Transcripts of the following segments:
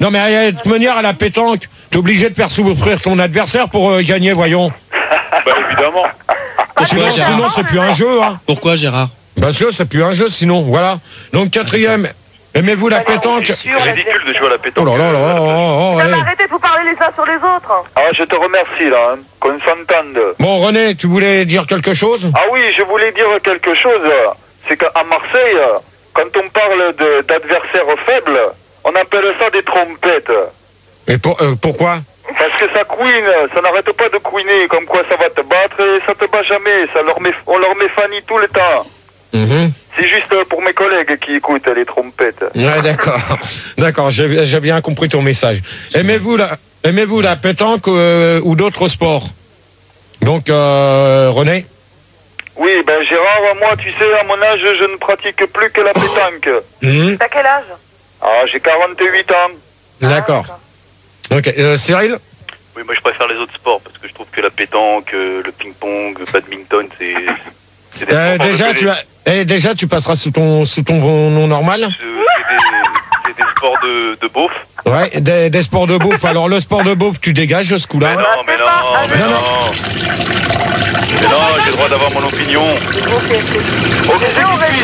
Non, mais de toute manière, à la pétanque, t'es obligé de faire souffrir ton adversaire pour gagner, voyons. Bah évidemment. Sinon c'est plus un jeu, hein. Pourquoi, Gérard? Parce que c'est plus un jeu, sinon, voilà. Donc, quatrième, aimez-vous la pétanque? C'est ridicule de jouer à la pétanque. Oh là là là, oh, Mais arrêtez de vous parler les uns sur les autres. Ah, je te remercie là, hein, qu'on s'entende. Bon, René, tu voulais dire quelque chose? Ah oui, je voulais dire quelque chose. C'est qu'à Marseille, quand on parle d'adversaires faibles, on appelle ça des trompettes. Et pourquoi? Parce que ça couine, ça n'arrête pas de couiner, comme quoi ça va te battre et ça te bat jamais. On leur met Fanny tout le temps. C'est juste pour mes collègues qui écoutent les trompettes. Ouais, d'accord. D'accord, j'ai bien compris ton message. Aimez-vous la pétanque ou d'autres sports? Donc, René? Oui, ben Gérard, moi, tu sais, à mon âge, je ne pratique plus que la pétanque. T'as quel âge? Ah, j'ai 48 ans. D'accord. Ok, Cyril? Oui, moi je préfère les autres sports parce que je trouve que la pétanque, le ping-pong, le badminton, c'est des sports déjà, tu passeras sous ton nom normal? C'est des sports de beauf. Ouais, des sports de beauf. Alors, le sport de beauf, tu dégages ce coup-là? Mais non, j'ai le droit d'avoir mon opinion. Ok, c'est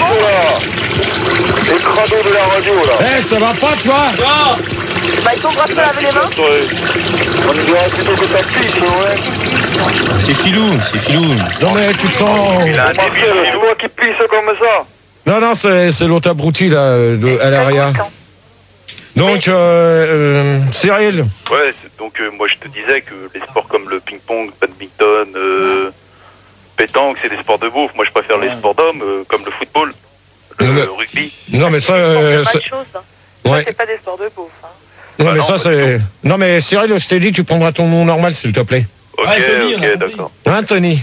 les crados de la radio, là. Ça va pas, toi? Bah, ils sont droits de se laver les mains. On dirait plutôt que ça pisse, ouais. C'est filou. Non, mais tu te sens... C'est toi qui pisse comme ça. Non, c'est l'autre abruti, là, à l'arrière. Donc, Cyril? Ouais, donc moi je te disais que les sports comme le ping-pong, badminton, pétanque, c'est des sports de beauf. Moi je préfère les sports d'hommes, comme le football, le rugby. Non, mais ça... Ouais. C'est pas des sports de beauf. Non, mais ça, c'est... Non, mais Cyril, je t'ai dit, tu prendras ton nom normal, s'il te plaît. Ok, d'accord. Hein, Tony?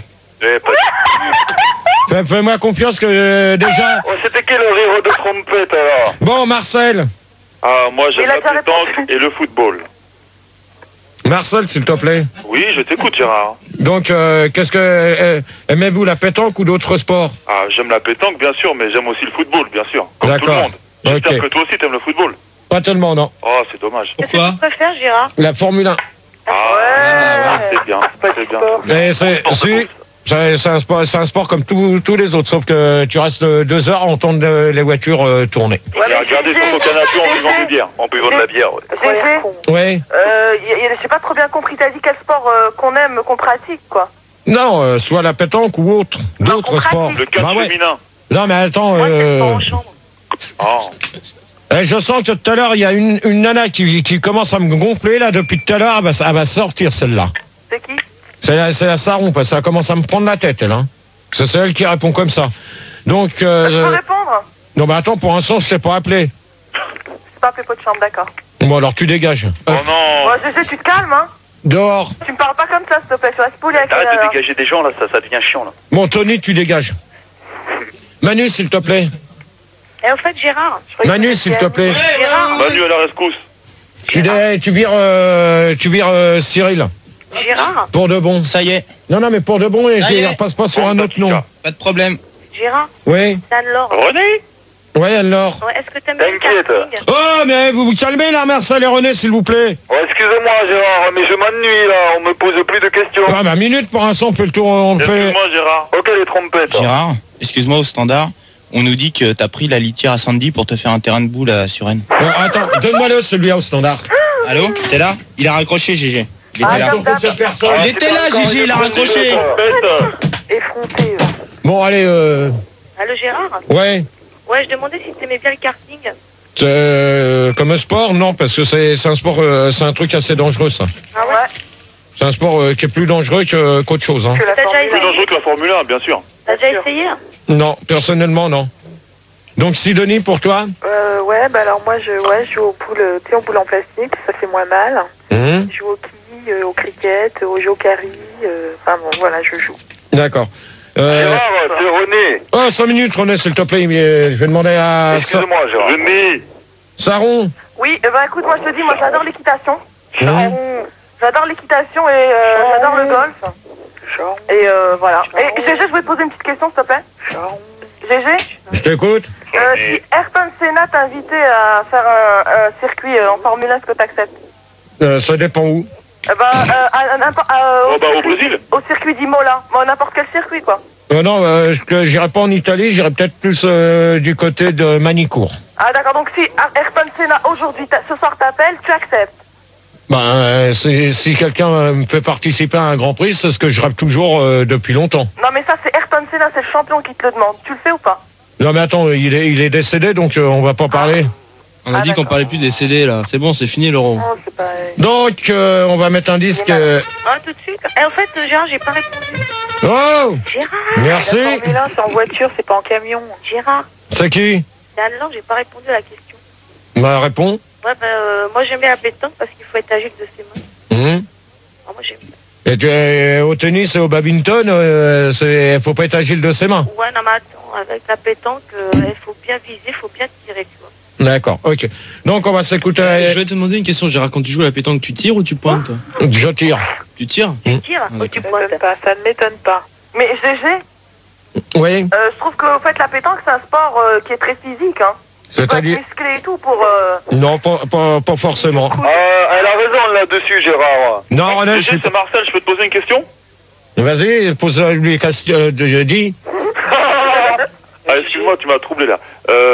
Fais-moi confiance que déjà... Oh, c'était quel rire de trompette, alors? Bon, Marcel. Ah, moi j'aime la pétanque et le football. Marcel, s'il te plaît. Oui, je t'écoute, Gérard. Donc, qu'est-ce que... aimez-vous la pétanque ou d'autres sports? Ah, j'aime la pétanque, bien sûr, mais j'aime aussi le football, bien sûr. Comme tout le monde. J'espère que toi aussi t'aimes le football. Pas tellement, non. Oh, c'est dommage. Pourquoi? Qu'est-ce que tu préfères, Gérard? La Formule 1. Ah, c'est bien, c'est bien. Mais c'est un sport comme tous les autres, sauf que tu restes 2 heures à entendre les voitures tourner. Ouais, regardez sur ton canapé en buvant du bière. En buvant de la bière, ouais. Oui. J'ai pas trop bien compris, t'as dit quel sport qu'on aime, qu'on pratique, quoi. Non, soit la pétanque ou d'autres sports. Le catch féminin. Non, mais attends... Oh. Je sens que tout à l'heure, il y a une nana qui commence à me gonfler, là, depuis tout à l'heure, elle va sortir, celle-là. C'est qui? C'est la Saron, parce que ça commence à me prendre la tête, elle, hein. C'est elle qui répond comme ça. Donc... Je peux répondre? Non, mais attends, pour l'instant, je t'ai pas appelé. C'est pas appelé pot de chambre, d'accord. Bon, alors, tu dégages. Oh non. Bon, je sais, tu te calmes, hein. Dehors. Tu me parles pas comme ça, s'il te plaît, tu restes poli avec Arrête de dégager des gens, là, ça devient chiant, là. Bon, Tony, tu dégages. Manu, s'il te plaît. Et en fait, Gérard... Manu, s'il te plaît. Gérard. Manu à la rescousse. Tu vires Cyril. Gérard. Pour de bon. Ça y est. Non, mais pour de bon, il repasse pas sur un autre nom. Pas de problème. Gérard. Oui. C'est Anne-Laure. René? Oui, Anne-Laure. Ouais, est-ce que t'aimes bien le T'inquiète. karting? Oh, mais vous vous calmez là, Marcel et René, s'il vous plaît. Oh, excusez-moi, Gérard, mais je m'ennuie, là. On me pose plus de questions. Ah, ma minute, pour l'instant, on fait le tour, on le fait... Excuse-moi, Gérard. Ok, les trompettes. Gérard, excuse-moi au standard. On nous dit que t'as pris la litière à Sandy pour te faire un terrain de boule à Suresnes. Attends, donne-moi-le, celui-là, au standard. Allô? T'es là? Il a raccroché, Gégé. Il était là. Il était là, Gégé, il a raccroché. Effronté. Bon, allez, Allô, Gérard? ouais. Ouais, je demandais si t'aimais bien le karting. Comme un sport, non, parce que c'est un sport, c'est un truc assez dangereux, ça. Ah ouais? C'est un sport qui est plus dangereux qu'autre chose, hein. T'as déjà C'est essayé? dangereux que la Formule 1, bien sûr. T'as déjà essayé? Non, personnellement, non. Donc, Sidonie, pour toi? Ouais, bah alors moi, je joue aux poules, tu sais, aux poules en plastique, ça fait moins mal. Je joue au quilles, au cricket, au jokari, enfin bon, voilà, je joue. D'accord. Gérard, c'est René. Oh, 5 minutes, René, s'il te plaît. Je vais demander à... Excusez-moi, Gérard. René. Saron. Oui, écoute, moi je te dis, moi j'adore l'équitation. J'adore l'équitation et j'adore le golf. Et voilà. Et Gégé, je voulais te poser une petite question, s'il te plaît. GG, Je t'écoute. si Ayrton Senna t'invitait à faire un circuit en Formule 1, est-ce que t'acceptes? Ça dépend où. Au Brésil. Au circuit d'Imola. Bon, n'importe quel circuit, quoi. Non, j'irai pas en Italie, j'irai peut-être plus du côté de Manicourt. Ah, d'accord. Donc, si Ayrton Senna, aujourd'hui, ce soir, t'appelle, tu acceptes? Si quelqu'un me fait participer à un Grand Prix, c'est ce que je rêve toujours depuis longtemps. Non, mais ça, c'est Ayrton Senna, c'est le champion qui te le demande. Tu le fais ou pas? Non, mais attends, il est décédé, donc on va pas parler. On a dit qu'on parlait plus des CD là. C'est bon, c'est fini l'euro. Non, c'est pas... Donc, on va mettre un disque. Ah, tout de suite. Et en fait, Gérard, j'ai pas répondu. Oh Gérard. Merci. La Formule 1, c'est en voiture, c'est pas en camion. Gérard. C'est qui? C'est Anne-Laure, j'ai pas répondu à la question. Bah, réponds. Ouais, moi j'aime bien la pétanque parce qu'il faut être agile de ses mains. Ah, moi j'aime bien. Et au tennis et au badminton, faut pas être agile de ses mains. Ouais, non, mais attends, avec la pétanque, il faut bien viser, il faut bien tirer, tu vois. D'accord, ok. Donc on va s'écouter. Je vais te demander une question, Gérard. Quand tu joues à la pétanque, tu tires ou tu pointes toi? Je tire. Tu tires? Tu tires ou tu pointes? Ça ne m'étonne pas. Mais GG, Oui. je trouve que en fait, la pétanque, c'est un sport qui est très physique, hein. C'est-à-dire musclé et tout pour... Non, pas forcément. Elle a raison là-dessus, Gérard. Non, René, je suis... C'est Marcel, je peux te poser une question? Vas-y, pose-lui les questions. Je dis. Ah, excuse-moi, tu m'as troublé là.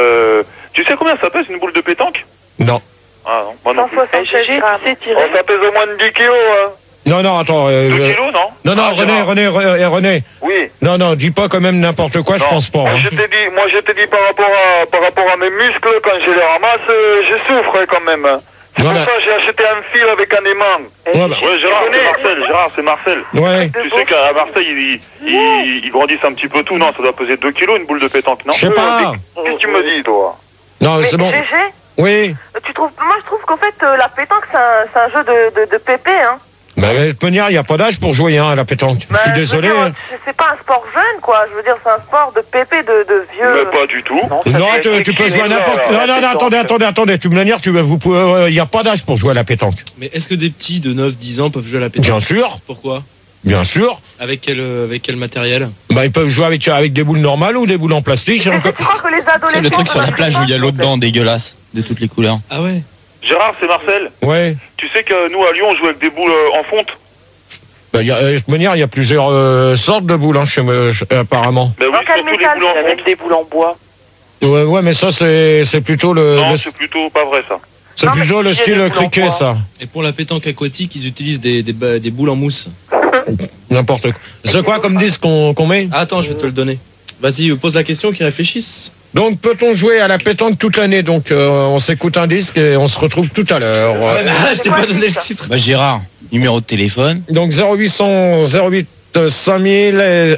Tu sais combien ça pèse une boule de pétanque? Non. Ah non, moi non plus. 176 grammes. Oh, ça pèse au moins de 10 kilos, hein. Non, attends. 2 kilos, non? Non, René. Oui. Non, dis pas quand même n'importe quoi, je pense pas. Moi, Hein. je t'ai dit par rapport à mes muscles, quand je les ramasse, je souffre quand même. C'est pour ça que j'ai acheté un fil avec un aimant. Ouais, Gérard, c'est Marcel. Ouais. Tu sais qu'à Marseille, ils grandissent un petit peu tout, non? Ça doit peser 2 kilos une boule de pétanque, non? Je sais pas. Qu'est-ce que tu me dis, toi? Non, c'est bon. GG, Oui. moi je trouve qu'en fait, la pétanque, c'est un jeu de pépé, hein. Bah, de toute manière, il n'y a pas d'âge pour jouer à la pétanque. Je suis désolé. C'est pas un sport jeune, quoi. Je veux dire, c'est un sport de pépé, de vieux. Mais pas du tout. Non, tu peux jouer à n'importe... Non, attendez. De toute manière, il n'y a pas d'âge pour jouer à la pétanque. Mais est-ce que des petits de 9-10 ans peuvent jouer à la pétanque? Bien sûr. Pourquoi? Bien sûr. Avec quel matériel? Bah, ils peuvent jouer avec des boules normales ou des boules en plastique. Tu crois que les adolescents... C'est le truc sur la plage où il y a l'eau dedans, dégueulasse, de toutes les couleurs. Ah ouais. Gérard, c'est Marcel. Ouais. Tu sais que nous, à Lyon, on joue avec des boules en fonte. Bah, de toute manière, il y a plusieurs sortes de boules, hein, apparemment. Bah oui, surtout les boules en fonte. Des boules en bois. Ouais, mais ça, c'est plutôt le... Non, c'est plutôt pas vrai, ça. C'est plutôt le style cricket, ça. Et pour la pétanque aquatique, ils utilisent des boules en mousse. N'importe quoi. C'est quoi comme disque qu'on met? Ah, attends, je vais te le donner. Vas-y, pose la question, qu'ils réfléchissent. Donc, peut-on jouer à la pétanque toute l'année? Donc, on s'écoute un disque et on se retrouve tout à l'heure. Je t'ai pas donné le titre. Bah Gérard, numéro de téléphone. Donc, 0800 08 5000,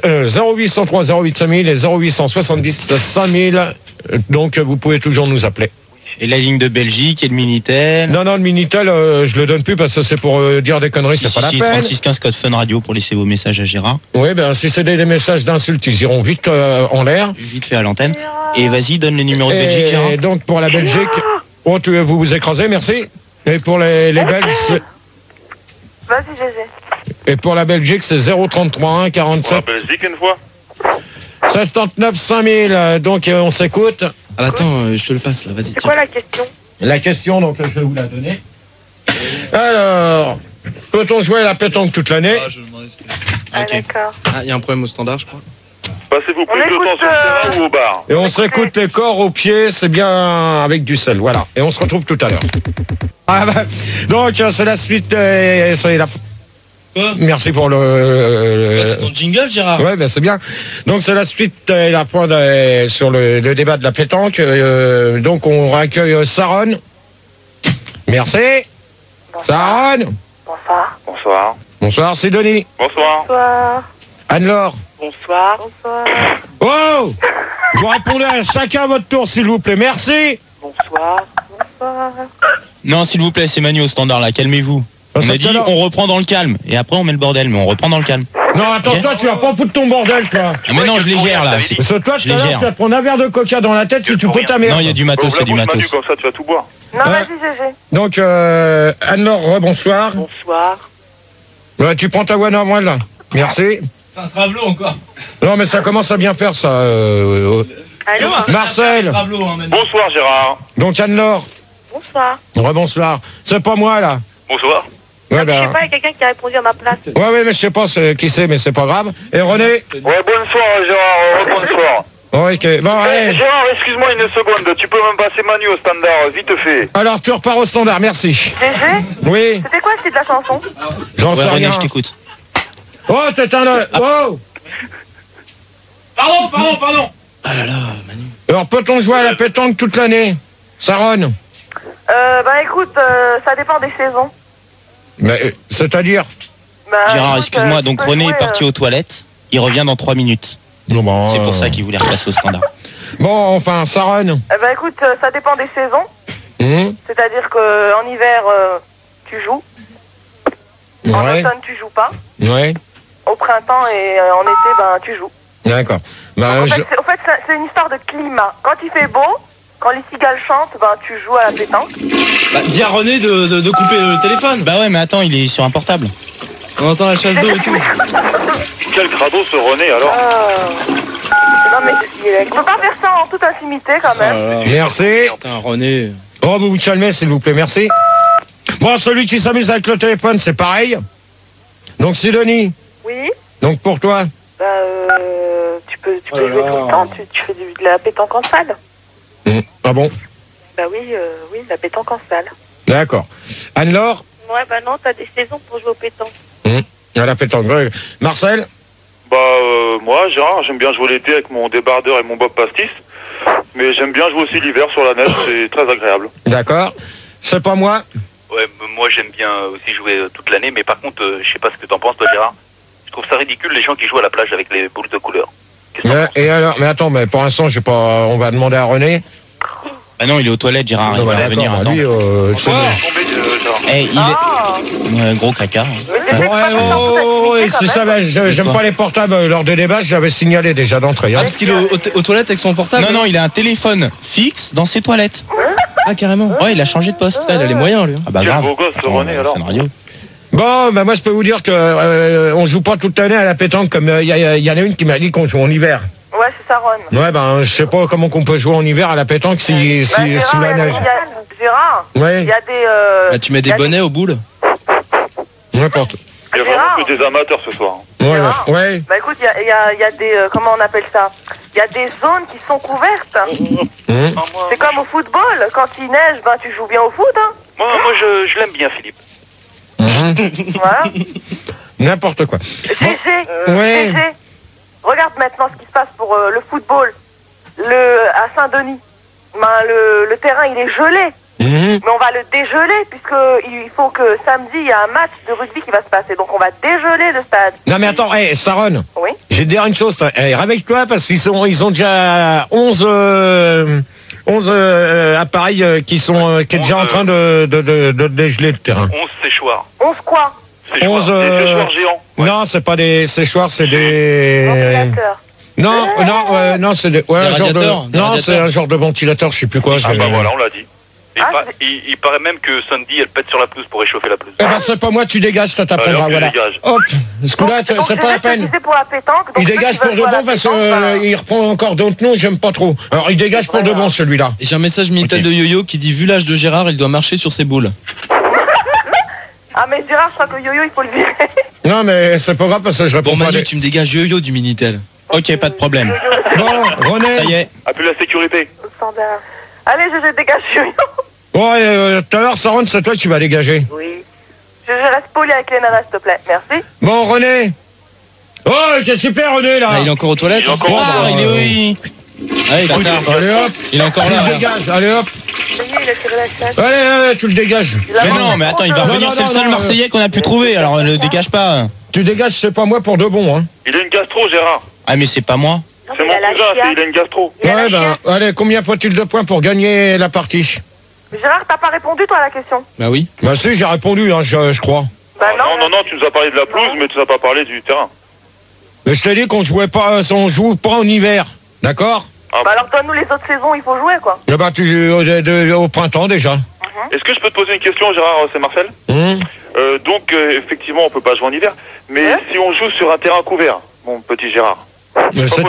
0803 08 5000 et 0870 5000. Donc, vous pouvez toujours nous appeler. Et la ligne de Belgique et le Minitel. Non, le Minitel, je le donne plus parce que c'est pour dire des conneries, c'est pas la peine. 3615 code Fun Radio pour laisser vos messages à Gérard. Oui, ben si c'est des messages d'insultes, ils iront vite en l'air. Vite fait à l'antenne. Et vas-y, donne le numéro de Belgique, Gérard. Et donc pour la Belgique, vous vous écrasez, merci. Et pour les Belges, Vas-y, GG. et pour la Belgique, c'est 033 1 Pour la 47 Belgique, une fois. 79 5000. Donc on s'écoute. Ah, attends, je te le passe là, vas-y. C'est quoi la question? La question, donc je vais vous la donner. Alors, peut-on jouer à la pétanque toute l'année? Ah, d'accord. Ah, il y a un problème au standard, je crois. Passez-vous plus de écoute, temps sur le terrain ou au bar? Et on s'écoute les corps aux pieds, c'est bien avec du sel, voilà. Et on se retrouve tout à l'heure. Ah bah, donc c'est la suite, c'est la... Quoi? Merci pour C'est ton jingle, Gérard. Ouais, ben c'est bien. Donc c'est la suite, la fin sur le débat de la pétanque. Donc on accueille Saron. Merci. Saron. Bonsoir. Bonsoir. Bonsoir, Sidonie. Bonsoir. Bonsoir. Anne-Laure. Bonsoir. Bonsoir. Oh, vous répondez à chacun à votre tour, s'il vous plaît. Merci. Bonsoir. Bonsoir. Non, s'il vous plaît, c'est Manu au standard là, calmez-vous. Parce On a que dit alors- on reprend dans le calme. Et après on met le bordel, mais on reprend dans le calme. Non, attends, Ok. toi, tu vas pas foutre ton bordel, toi. Ah, mais non, je les gère là. t'avais dit. Parce que toi, Je tout à les l'heure, gère. tu vas te prendre un verre de coca dans la tête si tu pour peux rien. ta merde. Non, il y a du matos, Ouvre c'est la du bouche, Manu, matos. comme ça, tu vas tout boire. Non, Ouais. vas-y, GG. Donc, Anne-Laure, bonsoir. Bonsoir. Ouais, tu prends ta voix normale, là. Merci. C'est un travelot encore. Non, mais ça commence à bien faire, ça. Allô? Marcel. Bonsoir Gérard. Donc Anne-Laure. Bonsoir. Rebonsoir. C'est pas moi là. Bonsoir. Ouais, Je sais ben. pas, il y a quelqu'un qui a répondu à ma place. Ouais, mais je sais pas qui c'est, mais c'est pas grave. Et René? Ouais, bonsoir Gérard, bonsoir. Ok, bon, allez. Gérard, excuse-moi une seconde, tu peux me passer Manu au standard, vite fait. Alors, tu repars au standard, merci. GG? Oui, C'était quoi le titre de la chanson? j'en Ouais, sais René, rien. je t'écoute. Oh, t'éteins le... Oh. Pardon. Ah là là, Manu. Alors, peut-on jouer à la pétanque toute l'année? Saronne? Bah écoute, ça dépend des saisons. Mais, c'est-à-dire? Bah, Gérard, écoute, excuse-moi, tu donc peux René jouer, est parti aux toilettes. Il revient dans 3 minutes. Non, bon, C'est pour ça qu'il voulait repasser au standard. Bon, enfin, Saronne. Bah écoute, ça dépend des saisons. C'est-à-dire qu'en hiver, tu joues. En Ouais, automne, tu joues pas. ouais, Au printemps et en été, ben tu joues. d'accord. Bah, En fait, c'est une histoire de climat. Quand il fait beau, quand les cigales chantent, ben tu joues à la pétanque. Bah, dis à René de couper le téléphone. Bah ouais, mais attends, il est sur un portable. On entend la chasse d'eau et tout. Quel crado ce René alors? Non mais il peut pas faire ça en toute intimité quand même. merci. Putain, René. Oh, vous vous calmez, s'il vous plaît, merci. Bon, celui qui s'amuse avec le téléphone, c'est pareil. Donc, Sidonie. Oui. Donc, pour toi? Bah tu peux jouer tout le temps. Tu fais de la pétanque en salle. Ah bon? Bah oui, de la pétanque en salle. D'accord. Anne-Laure? Ouais, bah non, t'as des saisons pour jouer au pétanque. À la pétanque. Ouais. Marcel? Bah moi Gérard, j'aime bien jouer l'été avec mon débardeur et mon bob pastis. Mais j'aime bien jouer aussi l'hiver sur la neige, c'est très agréable. D'accord. C'est pas moi? Ouais, moi j'aime bien aussi jouer toute l'année, mais par contre, je sais pas ce que t'en penses toi Gérard. Je trouve ça ridicule les gens qui jouent à la plage avec les boules de couleur. Et alors? Mais attends, mais pour l'instant, j'ai pas. On va demander à René. Bah non, il est aux toilettes, Gérard. Il bah, va revenir. d'accord, Attends. lui, c'est bon. Eh, il est... gros caca. Ouais, si ça va, j'aime pas les portables lors des débats, j'avais signalé déjà d'entrée. Ah, parce qu'il est aux toilettes avec son portable. Non, il a un téléphone fixe dans ses toilettes. Ah, carrément. Ouais, il a changé de poste. Putain, il a les moyens, lui. Ah bah Quel grave. beau gosse ce René alors. C'est une radio. Bon, bah moi je peux vous dire que on joue pas toute l'année à la pétanque comme il y en a une qui m'a dit qu'on joue en hiver. Ouais, c'est ça, Ron. Ouais, ben je sais pas comment qu'on peut jouer en hiver à la pétanque si sous la neige. Gérard, Ouais. il y a des... Bah, tu mets des bonnets aux boules. N'importe. Il y a vraiment que des amateurs ce soir. Ouais, ouais. Bah écoute, il y a des... comment on appelle ça? Il y a des zones qui sont couvertes. C'est comme au football. Quand il neige, ben tu joues bien au foot, hein. Moi je l'aime bien Philippe. Voilà. N'importe quoi. GG, regarde maintenant ce qui se passe pour le football. À Saint-Denis. Ben, le terrain, il est gelé. Mais on va le dégeler puisqu'il faut que samedi, il y a un match de rugby qui va se passer. Donc on va dégeler le stade. Non mais attends, Saronne. Oui. Je vais te dire une chose, réveille-toi parce qu'ils ont déjà 11 appareils qui est déjà en train de dégeler le terrain. 11 séchoirs. 11 quoi? Séchoirs, des séchoirs géants. Ouais. Non, c'est pas des séchoirs, c'est des... Ventilateur. Non, c'est des... Ouais, un genre de... Non, c'est un genre de ventilateur, je sais plus quoi. Ah bah voilà, on l'a dit. Il paraît même que Sandy, elle pète sur la pelouse pour réchauffer la pelouse. Eh ben c'est pas moi, tu dégages, ça t'apprendra, voilà. Hop, ce coup-là, c'est pas la peine. C'est pour la pétanque. Il dégage pour de bon parce qu'il reprend encore d'autres noms, j'aime pas trop. Alors il dégage pour de bon celui-là. Et j'ai un message Minitel de Yo-Yo qui dit vu l'âge de Gérard, il doit marcher sur ses boules. Ah mais Gérard, je crois que Yo-Yo, il faut le virer. Non mais c'est pas grave parce que je réponds Bon pas. Manu, tu me dégages Yo-Yo du Minitel. Ok, pas de problème. Bon, René. Ça y est. Appelle la sécurité. Standard. Allez, je dégage Yo-Yo. Bon, tout à l'heure, Saronne, c'est toi qui vas dégager. Oui. Je reste poli avec les nanas, s'il te plaît. Merci. Bon, René. Oh, quel super, René, là. Ah, il est encore aux toilettes. Il est encore Il est oui. Ah, écoute, Allez, hop. Il est encore Tu là. le là. dégages, allez, hop. Ça y est, il a tiré la chasse. Allez, tu le dégages. Mais non, mais attends, il va revenir. C'est le seul Marseillais qu'on a pu trouver. Alors ne dégage pas. Tu dégages, c'est pas moi pour de bon, hein. Il a une gastro, Gérard. Ah mais c'est pas moi. C'est mon cousin, il a une gastro. Ouais, ben, allez, combien faut-il de points pour gagner la partie? Gérard, t'as pas répondu, toi, à la question? Bah oui. Bah si, j'ai répondu, hein, je crois. Bah non, tu nous as parlé de la pelouse, mais tu nous as pas parlé du terrain. Mais je t'ai dit qu'on jouait pas, on joue pas en hiver, d'accord? Bah alors donne-nous les autres saisons, il faut jouer quoi. Eh ben, au printemps déjà. Est-ce que je peux te poser une question, Gérard? C'est Marcel. Donc, effectivement, on peut pas jouer en hiver. Mais si on joue sur un terrain couvert, mon petit Gérard, c'est pas possible.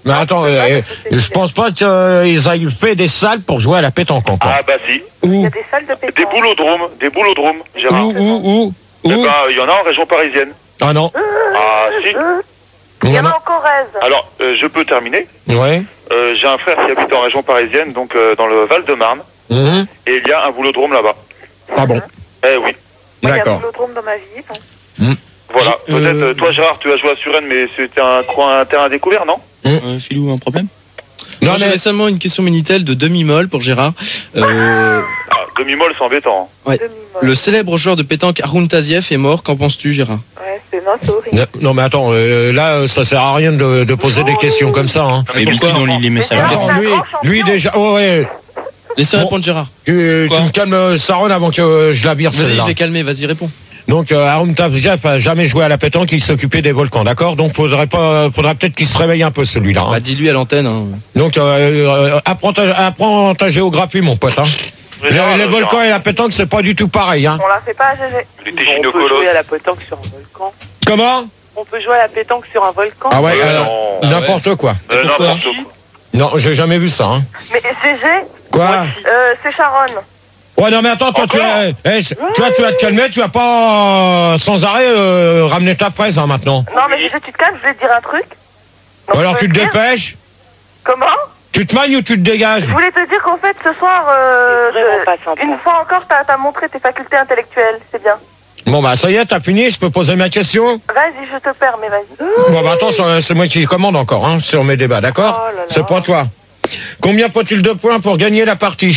Mais attends, je pense pas qu'ils aient fait des salles pour jouer à la pétanque encore. Ah bah si. Il y a des salles de pétanque. Des boulodromes, Gérard. Où Eh ben, il y en a en région parisienne. Ah non. Ah si. Il y en a en Corrèze. Alors, je peux terminer. Ouais. J'ai un frère qui habite en région parisienne, donc dans le Val-de-Marne. Et il y a un boulodrome là-bas. Ah bon. Eh oui. Moi, il y a un D'accord. boulodrome dans ma ville. Voilà. Peut-être, toi Gérard, tu as joué à Suresnes, mais c'était un terrain découvert, non? Philou, un problème? Non, j'avais seulement une question Minitel de demi-molle pour Gérard. Demi-molle, c'est embêtant. Ouais. Le célèbre joueur de pétanque Haroun Tazieff est mort. Qu'en penses-tu, Gérard? Ouais, c'est horrible. Non, mais attends, là, ça sert à rien de poser des questions comme ça. Hein. Mais pourquoi on lit les messages? Lui déjà, ouais. Laissez répondre Gérard. Tu me calmes Saron avant que je la vire Vas-y, celle-là. je vais calmer, vas-y, réponds. Donc, Haroun Tazieff a jamais joué à la pétanque, il s'occupait des volcans, d'accord? Donc, faudrait peut-être qu'il se réveille un peu, celui-là. Hein. Bah, dis-lui à l'antenne. Hein. Donc, apprends ta géographie, mon pote. Hein. Les volcans et la pétanque, c'est pas du tout pareil. Hein. On la fait pas à GG. Les On peut techinocolos. jouer à la pétanque sur un volcan. Comment? On peut jouer à la pétanque sur un volcan. Ah ouais, non. n'importe quoi. N'importe quoi. Non, j'ai jamais vu ça. Hein. Mais GG, Quoi? c'est Charonne. Ouais, non, mais attends, toi, tu vas te calmer, tu vas pas sans arrêt ramener ta fraise hein, maintenant. Non, mais GG, tu te calmes, je vais te dire un truc. Donc, Alors, tu te dire... dépêches? Comment? Tu te manies ou tu te dégages? Je voulais te dire qu'en fait, ce soir, Vraiment pas sympa. une fois encore, t'as montré tes facultés intellectuelles, c'est bien. Bon, bah, ça y est, t'as fini, je peux poser ma question? Vas-y, je te permets, vas-y. Bon, bah, attends, c'est moi qui commande encore, hein, sur mes débats, d'accord? Oh là là. C'est pas toi. Combien faut-il de points pour gagner la partie?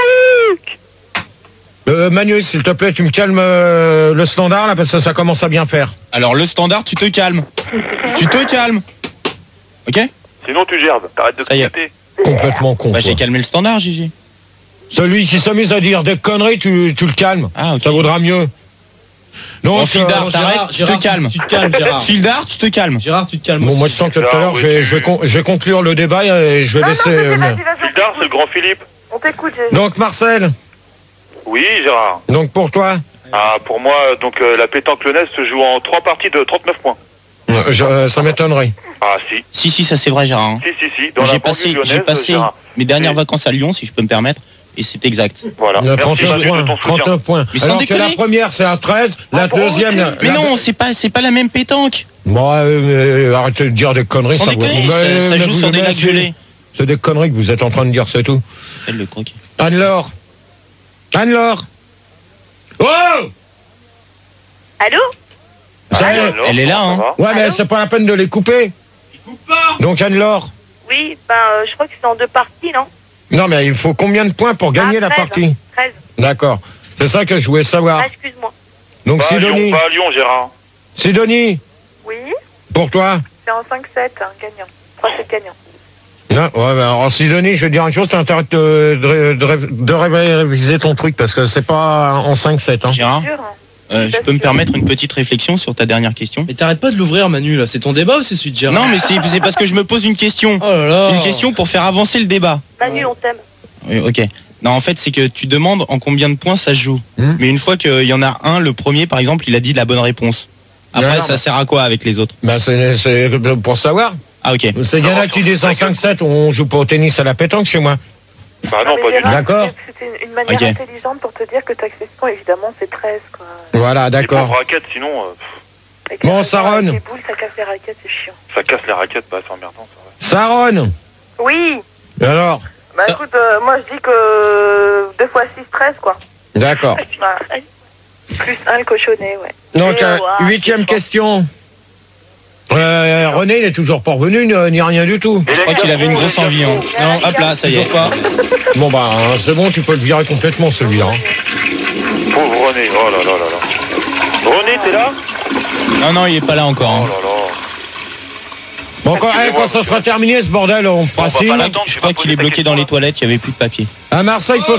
Manu, s'il te plaît, tu me calmes le standard, là, parce que ça commence à bien faire. Alors, le standard, tu te calmes. Tu te calmes. Ok? Sinon, tu gerbes. T'arrêtes de Ça y est. clignoter. Complètement con. Bah, j'ai quoi. calmé le standard, Gigi. Celui qui s'amuse à dire des conneries, tu le calmes. Ah, ok. Ça vaudra mieux. Bon, Donc, Fildar, t'arrêtes, tu te calmes. Tu te calmes, Gérard. Fildar, tu te calmes. Gérard, tu te calmes. bon, aussi. moi je sens que tout à l'heure, je vais conclure le débat et je vais Non, laisser. non, vas-y, Fildar, c'est le grand Philippe. on t'écoute, GG. Donc Marcel, Oui, Gérard. donc pour toi, Ah, pour moi, donc la pétanque lyonnaise se joue en 3 parties de 39 points. ça m'étonnerait. Ah, si. Si, ça c'est vrai, Gérard. Hein. Si. Dans la J'ai banlieue passé lyonnaise, Gérard. mes dernières Oui. vacances à Lyon, si je peux me permettre, et c'est exact. Voilà. Merci 39 Manu de points. ton soutien. 39 points. Mais sans Alors que déconner. la première c'est à 13, la deuxième. Mais non, c'est pas la même pétanque. Bon, arrêtez de dire des conneries. Sans déconner, ça joue sur des lacs gelés. C'est des conneries que vous êtes en train de dire, c'est tout. Elle le croquet. Anne-Laure. Oh! Allô? Ça y est. Alors, Elle est là, hein. ça va Ouais, mais Allô c'est pas la peine de les couper. Donc Anne-Laure. Oui, je crois que c'est en 2 parties, non? Non, mais il faut combien de points pour gagner la 13, partie? 13. D'accord. C'est ça que je voulais savoir. Ah, excuse-moi. Donc Pas à Sidonie. Lyon, pas à Lyon, Gérard. Sidonie, Oui, pour toi? c'est en 5-7, gagnant. 3-7 gagnants. Non, ouais, bah, alors Sidonie, je vais te dire une chose, t'as intérêt de réviser ton truc parce que c'est pas en 5-7. Hein. Gérard, Sûr, je peux me permettre une petite réflexion sur ta dernière question? Mais t'arrêtes pas de l'ouvrir, Manu, là. C'est ton débat ou c'est celui de Gérard? Non, mais c'est parce que je me pose une question. Oh là là. Une question pour faire avancer le débat. Manu, on t'aime. Oui, ok. Non, en fait, c'est que tu demandes en combien de points ça se joue. Mais une fois qu'il y en a un, le premier, par exemple, il a dit la bonne réponse. Après, Non, ça sert à quoi avec les autres? Bah, c'est pour savoir. Ah, ok. C'est y en a qui disent en 5-7, on joue pas au tennis à la pétanque chez moi. Bah non, pas du tout. D'accord. C'était une manière Ok. intelligente pour te dire que ta question, évidemment, c'est 13, quoi. Voilà, Les d'accord. pauvres raquettes, sinon, Avec Bon, la- Saronne. avec Les boules, ça casse les raquettes, c'est chiant. ça casse les raquettes, bah c'est emmerdant, ça. Saron, Oui. alors, Bah écoute, moi je dis que 2 fois 6, 13, quoi. d'accord. Voilà. Plus 1 le cochonnet, ouais. Donc, Et, ouais, 8e c'est question. René, il est toujours pas revenu, ni rien du tout. Je crois qu'il avait une grosse envie. Hein. Non, hop là, ça y est. Toujours pas. Bon, bah, c'est bon, tu peux le virer complètement, celui-là. Hein. Pauvre René, oh là là là là. René, t'es là? Non, il est pas là encore. Oh Hein. là là. Bon, quand ça sera terminé, ce bordel, on fera Bon, bah, signe. pas l'attendre, Je crois qu'il est bloqué dans les toilettes, il y avait plus de papier. À Marseille, peut...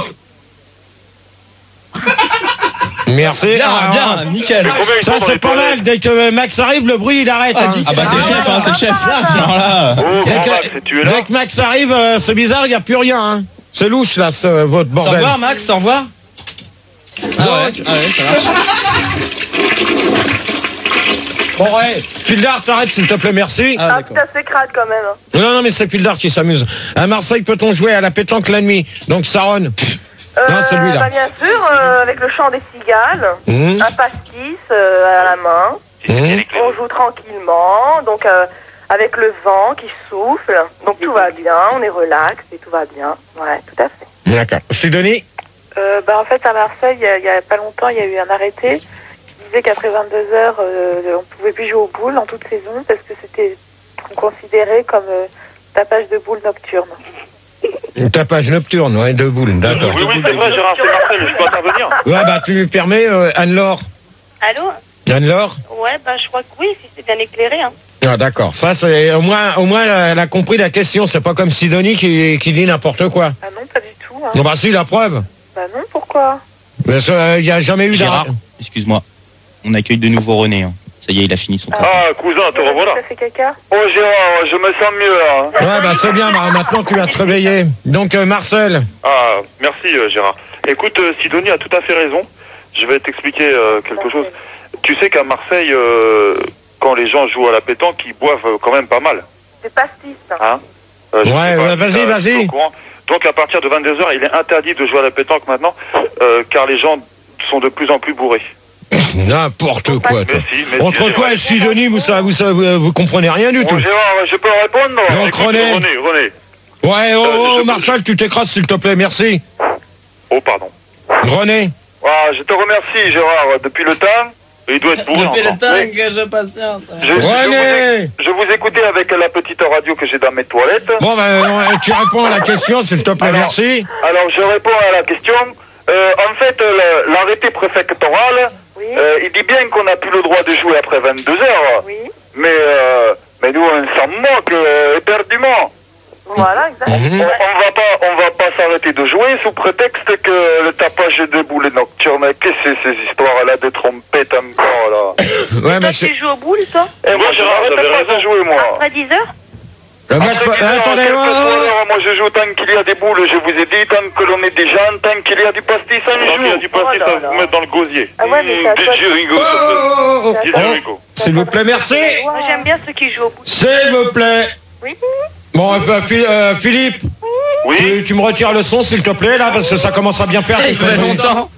Merci. Bien, nickel. Ça, c'est pas mal. Dès que Max arrive, le bruit, il arrête. hein. Ah bah c'est le chef, hein, c'est le chef. Alors là, Oh, Dès grand que- Max, tu es là? Dès que Max arrive, c'est bizarre, il n'y a plus rien. Hein. C'est louche, là, votre Au bordel. revoir, Max, au revoir. Ah ouais, ça marche. Ouais, Pildar, t'arrêtes s'il te plaît, merci. Ah, putain, c'est crade quand même. Hein. Non, mais c'est Pildar qui s'amuse. À Marseille, peut-on jouer à la pétanque la nuit? Donc, Saron. Non, celui-là. Bah, bien sûr, avec le chant des cigales, un pastis à la main. On joue tranquillement, donc avec le vent qui souffle. Donc tout va bien, on est relax et tout va bien. Ouais, tout à fait. D'accord. Sidonie? En fait, à Marseille, il y a pas longtemps, il y a eu un arrêté qui disait qu'après 22h, on ne pouvait plus jouer aux boules en toute saison parce que c'était considéré comme tapage de boules nocturne. Une tapage nocturne, ouais, de boules, d'accord. Oui, c'est vrai, Gérard, c'est Marseille, je peux intervenir. Ouais, bah tu lui permets, Anne-Laure. Allô? Anne-Laure? Ouais, je crois que oui, si c'est bien éclairé. Hein. Ah, d'accord. Ça, c'est au moins, elle a compris la question. C'est pas comme Sidonie qui dit n'importe quoi. Ah non, pas du tout. Hein. Non, bah si, la preuve. Bah non, pourquoi? Mais il n'y a jamais eu Gérard, excuse-moi. On accueille de nouveau René. Hein. Ça y est, il a fini son travail. Ah, cousin, te revoilà. Ça fait caca? Oh, Gérard, je me sens mieux, là. Ouais, bah c'est bien, bah, maintenant tu vas te réveiller. Donc, Marcel. Ah, merci Gérard. Écoute, Sidonie a tout à fait raison. Je vais t'expliquer quelque chose. Tu sais qu'à Marseille, quand les gens jouent à la pétanque, ils boivent quand même pas mal. C'est pastis. Hein Ouais, vas-y. Donc à partir de 22h, il est interdit de jouer à la pétanque maintenant, car les gens sont de plus en plus bourrés. N'importe quoi. Toi. Mais entre toi et Sidonie, vous comprenez rien du tout. Gérard, je peux répondre? Donc René. Ouais, Marcel, tu t'écrases s'il te plaît, merci. Oh, pardon. René. Ah, je te remercie, Gérard. Depuis le temps, il doit être bourré. Depuis le temps que je patiente. Je vous écoutais avec la petite radio que j'ai dans mes toilettes. Bon, tu réponds à la question, s'il te plaît, merci. Alors, je réponds à la question. En fait, l'arrêté préfectoral, il dit bien qu'on n'a plus le droit de jouer après 22h. Oui. Mais nous, on s'en moque éperdument. Voilà, exactement. On va pas s'arrêter de jouer sous prétexte que le tapage de boules nocturnes, qu'est-ce que c'est ces histoires-là de trompettes encore, là? Ouais, mais tu joues aux boules, toi? Et moi, je n'arrête pas de jouer, moi. Après 10h? Attendez, moi je joue tant qu'il y a des boules, je vous ai dit, tant que l'on est des gens, tant qu'il y a du pastis, on joue. Tant qu'il y a du pastis, ça va vous mettre dans le gosier. Ah ouais, mais s'il vous plaît, merci. Moi, j'aime bien ceux qui jouent aux boules. S'il vous plaît. Oui. Bon, Philippe. Oui. Tu me retires le son, s'il te plaît, là, parce que ça commence à bien perdre. Il fait longtemps.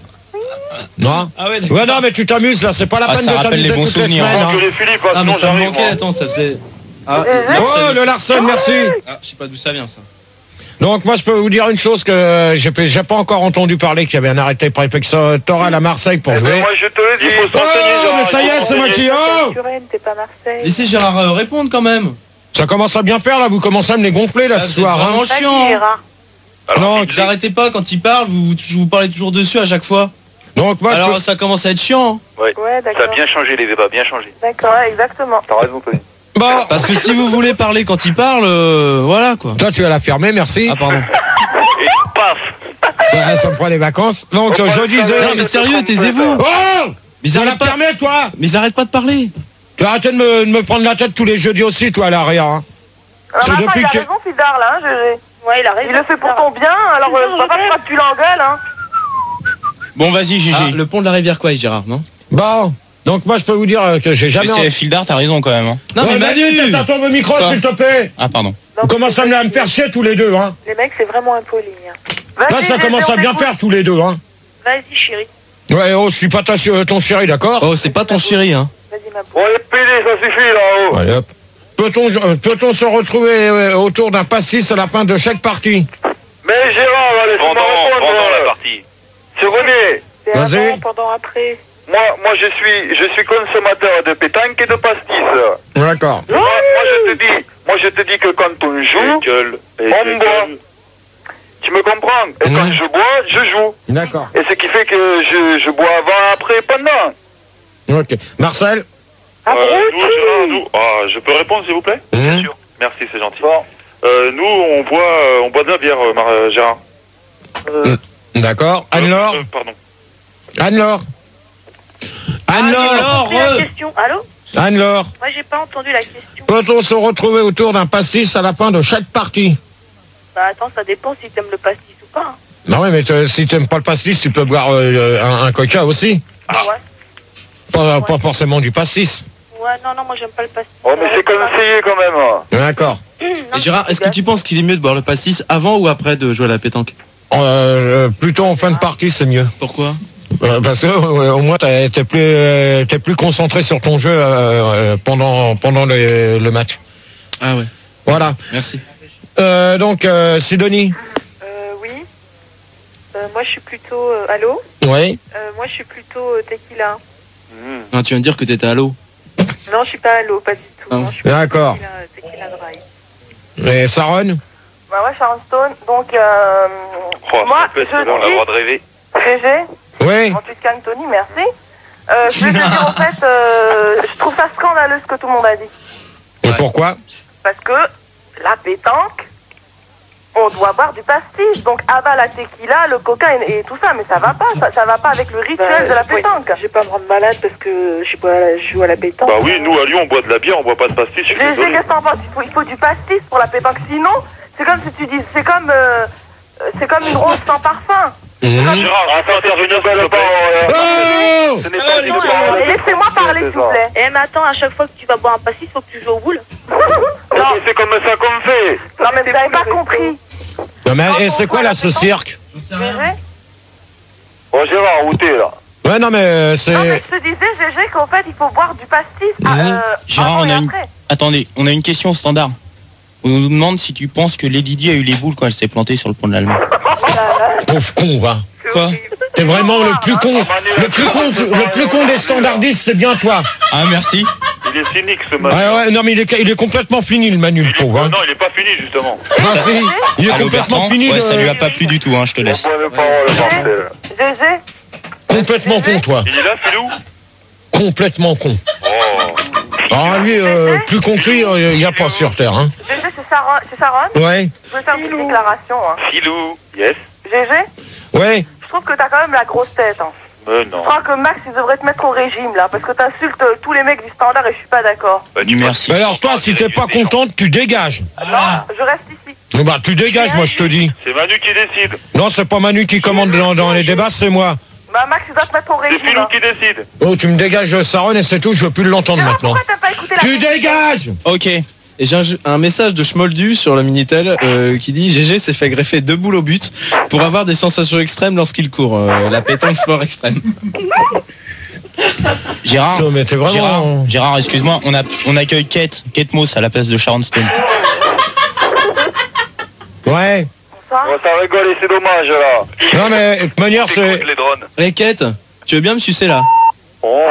Non. Ah ouais, ouais, non, mais tu t'amuses, là, c'est pas la peine de t'amuser toutes les semaines. Ah, mais ça me manquait, attends, ça faisait... Ah, oh, le Larsen, merci. Ah, je sais pas d'où ça vient, ça. Donc, moi, je peux vous dire une chose que j'ai pas encore entendu parler qu'il y avait un arrêté préfectoral à Marseille pour jouer. Moi, je te le dis, il faut se renseigner, mais ça y est, c'est moi qui... T'es pas Marseille. Laissez Gérard répondre, quand même. Ça commence à bien faire, là, vous commencez à me les gonfler, là, ce soir. C'est vraiment chiant. Non, vous arrêtez pas quand il parle, vous parlez toujours dessus à chaque fois. Donc, moi, alors, ça commence à être chiant. Ouais, d'accord. Ça a bien changé, les débats, bien changé. D'accord, exactement. T'as raison, Tony. Bon. Parce que si vous voulez parler quand il parle, voilà, quoi. Toi, tu vas la fermer, merci. Ah, pardon. Et paf. Ça me prend les vacances. Donc, je disais... Non, mais sérieux, taisez-vous. Oh! Mais ça la permet, toi. Mais arrête pas de parler. Tu vas arrêter de me prendre la tête tous les jeudis aussi, toi, à l'arrière. Hein. Alors, il a raison, Fidar, là. Ouais, il a raison. Il le fait pour ton bien, alors ça va pas que tu l'engueules, hein. Bon, vas-y, Gigi. Ah, le pont de la rivière quoi, Gérard, non? Bon, donc moi je peux vous dire que j'ai jamais... C'est Fildar, t'as raison quand même. Hein. Non, mais Manu, t'attends le micro, s'il te plaît. Ah, pardon. Vous commencez à me faire chier tous les deux, hein. Les mecs, c'est vraiment impoli. Là, ça commence à bien faire tous les deux, hein. Vas-y, chérie. Ouais, oh, je suis pas ton chéri, d'accord? Oh, c'est pas ton chéri, hein. Vas-y, ma Bon, les PD, ça suffit, là-haut. Allez, hop. Peut-on se retrouver autour d'un pastis à la fin de chaque partie? Mais Gérard, laisse-moi répondre. Pendant la partie. C'est René. C'est Vas-y. avant, pendant, après. Moi, je suis consommateur de pétanque et de pastis. D'accord. Moi, je te dis que quand on joue, on boit. Tu me comprends? Et quand je bois, je joue. D'accord. Et ce qui fait que je bois avant, après, pendant. Ok. Marcel? Je peux répondre, s'il vous plaît? Bien sûr. Merci, c'est gentil. Nous, on boit de la bière, Gérard. D'accord. Anne-Laure? Pardon. Anne-Laure? Anne-Laure! La question. Allô? Anne-Laure? Moi, j'ai pas entendu la question. Peut-on se retrouver autour d'un pastis à la fin de chaque partie? Bah attends, ça dépend si t'aimes le pastis ou pas. Non, oui, mais si t'aimes pas le pastis, tu peux boire un coca aussi. Ah ouais? Pas forcément du pastis. Ouais, non, moi j'aime pas le pastis. Oh, mais c'est conseillé quand même. D'accord. Et Gérard, est-ce que tu penses qu'il est mieux de boire le pastis avant ou après de jouer à la pétanque? Plutôt en fin de partie, c'est mieux. Pourquoi? Parce que au moins t'es plus concentré sur ton jeu pendant le match. Ah ouais. Voilà. Merci. Donc Sidonie. Oui. Moi je suis plutôt allô. Oui. Moi je suis plutôt tequila. Non, tu viens de dire que t'étais à l'eau. Non, je suis pas allô, pas du tout. Non, je suis d'accord. tequila dry. Et Saron? Bah ouais, Sharon Stone. Donc moi je on a le droit de rêver. GG. Oui. En tu te calmes, Tony, merci. Je vais te dire, en fait, je trouve ça scandaleux ce que tout le monde a dit. Et pourquoi? Parce que la pétanque, on doit boire du pastis. Donc, abat la tequila, le coca et tout ça. Mais ça va pas. Ça va pas avec le rituel de la pétanque. Je vais pas me rendre malade parce que je joue à la pétanque. Bah oui, nous à Lyon, on boit de la bière, on boit pas de pastis. Je suis GG, désolé. qu'est-ce que t'en penses? Il faut du pastis pour la pétanque. Sinon, c'est comme si tu dis, c'est comme une rose sans parfum. Gérard, on peut intervenir sur le Oh! Ce n'est pas une parole. Laissez-moi parler, s'il vous plaît. Eh, mais attends, à chaque fois que tu vas boire un pastis, faut que tu joues au boule. Non, c'est comme ça qu'on fait. Non, mais vous n'avez pas compris. Non, mais et c'est quoi là ce cirque? GG? Oh, Gérard, où t'es là? Ouais, non, mais c'est. Non, mais je te disais, GG, qu'en fait, il faut boire du pastis Gérard, avant on et a une... après. Attendez, on a une question standard. On nous demande si tu penses que Lady Di a eu les boules quand elle s'est plantée sur le pont de l'Allemagne. Pauvre con, va. Quoi? T'es vraiment le plus con. Le plus con des standardistes, c'est bien toi. Ah, merci. Il est cynique ce Manu. Ouais, non, mais il est complètement fini, le Manu, le pauvre. Hein. Non, il est pas fini justement. Non, si, il est Allô, complètement Bertrand? fini. Ouais, ça lui a pas plu du tout, hein, je te laisse. GG? Complètement con, toi. Il est là, Philou? Complètement con. Oh. Ah, lui, plus con que lui, il n'y a pas sur Terre. Hein. GG, c'est Sharon? Ouais. Je veux faire une petite déclaration. Hein. Philou, yes. GG? Ouais. Je trouve que t'as quand même la grosse tête. Hein. Non. Je crois que Max, il devrait te mettre au régime, là, parce que t'insultes tous les mecs du standard et je suis pas d'accord. Merci. Mais alors, toi, si t'es pas contente, tu dégages. Non, je reste ici. Bah, tu dégages, moi, je te dis. C'est Manu qui décide. Non, c'est pas Manu qui commande dans les débats, c'est moi. Bah, Max, il doit te mettre au C'est régime. Philou Hein. qui décide. Oh, tu me dégages, Saron, et c'est tout, je veux plus l'entendre Gérard, maintenant. pourquoi t'as pas écouté la Tu dégages! Ok. Et j'ai un message de Schmoldu sur le Minitel qui dit GG s'est fait greffer 2 boules au but pour avoir des sensations extrêmes lorsqu'il court. La pétanque sport extrême. Gérard, Non, mais t'es vraiment. Gérard, excuse-moi, on accueille Kate Moss à la place de Sharon Stone. Ouais. Oh, ça rigole et c'est dommage là. Non, mais de toute manière, c'est. Écoute les drones. Hey Kate, tu veux bien me sucer là? Oh.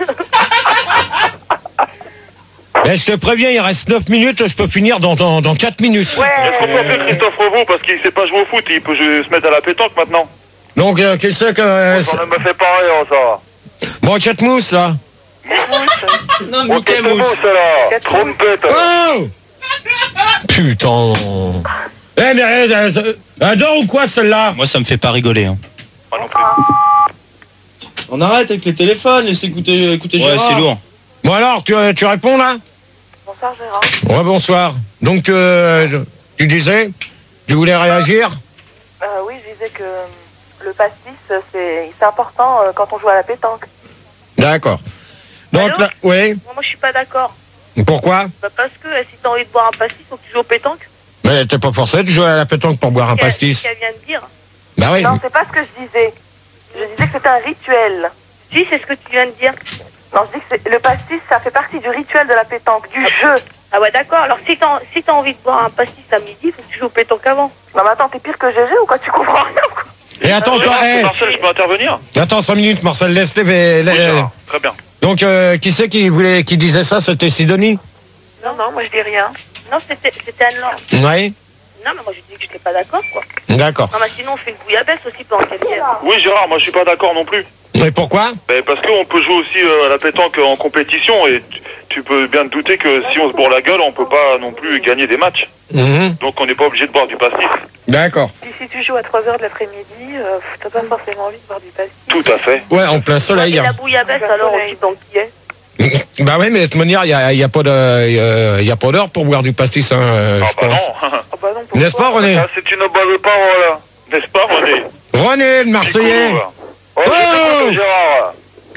Mais je te préviens, il reste 9 minutes, je peux finir dans 4 minutes. Est-ce qu'on peut appeler Christophe Revaux parce qu'il sait pas jouer au foot, il peut se mettre à la pétanque maintenant. Donc, qu'est-ce que. Ça ne me fait pas rien ça. Bon, 4 mousses, là. Non, Oh, qu'est-ce que c'est là? Trompette. Oh! Putain. Eh, mais. Adore ou quoi, celle-là? Moi, ça me fait pas rigoler. Hein. Moi non plus. On arrête avec les téléphones, laissez écouter Ouais, Gérard. c'est lourd. Bon, alors, tu réponds, là? Bonsoir, Gérard. Ouais, bonsoir. Donc, tu disais? Tu voulais réagir? Oui, je disais que le pastis, c'est important quand on joue à la pétanque. D'accord. Donc, Allô là, oui. Moi, je suis pas d'accord. Pourquoi? Bah, parce que si t'as envie de boire un pastis, faut que tu joues au pétanque. Mais t'es pas forcé de jouer à la pétanque pour boire un pastis. C'est ce qu'elle vient de dire. Bah oui. Non, c'est pas ce que je disais. Je disais que c'était un rituel. Si, c'est ce que tu viens de dire. Non, je dis que le pastis, ça fait partie du rituel de la pétanque, du jeu. Ah ouais, d'accord. Alors, si t'as envie de boire un pastis à midi, faut que tu joues au pétanque avant. Non, mais attends, t'es pire que GG ou quoi? Tu comprends rien ou quoi? Et attends, toi, Marcel, je peux intervenir? attends 5 minutes, Marcel, laisse Oui, Gérard. Très bien. Donc, qui c'est qui disait ça? C'était Sidonie? Non, moi je dis rien. Non, c'était Anne-Laure. Oui. Non, mais moi, je dis que j'étais pas d'accord, quoi. D'accord. Non, mais sinon, on fait une bouillabaisse aussi pendant qu'elle vienne. Oui, Gérard, moi je suis pas d'accord non plus. Mais pourquoi? Parce qu'on peut jouer aussi à la pétanque en compétition et tu peux bien te douter que si on se bourre la gueule, on peut pas non plus gagner des matchs. Donc on n'est pas obligé de boire du pastis. D'accord. Si tu joues à 3h de l'après-midi, t'as pas forcément envie de boire du pastis. Tout à fait. Ouais, en plein soleil. Et hein. la bouillabaisse, alors, aussi, dans qui est. Bah oui, mais de toute manière, il y a pas d'heure pour boire du pastis, hein, Ah je bah pense. non. Ah bah non, pourquoi? N'est-ce pas, René? Ah, c'est une bonne parole. N'est-ce pas, René? René, le Marseillais. Oh, je t'écoute, Gérard.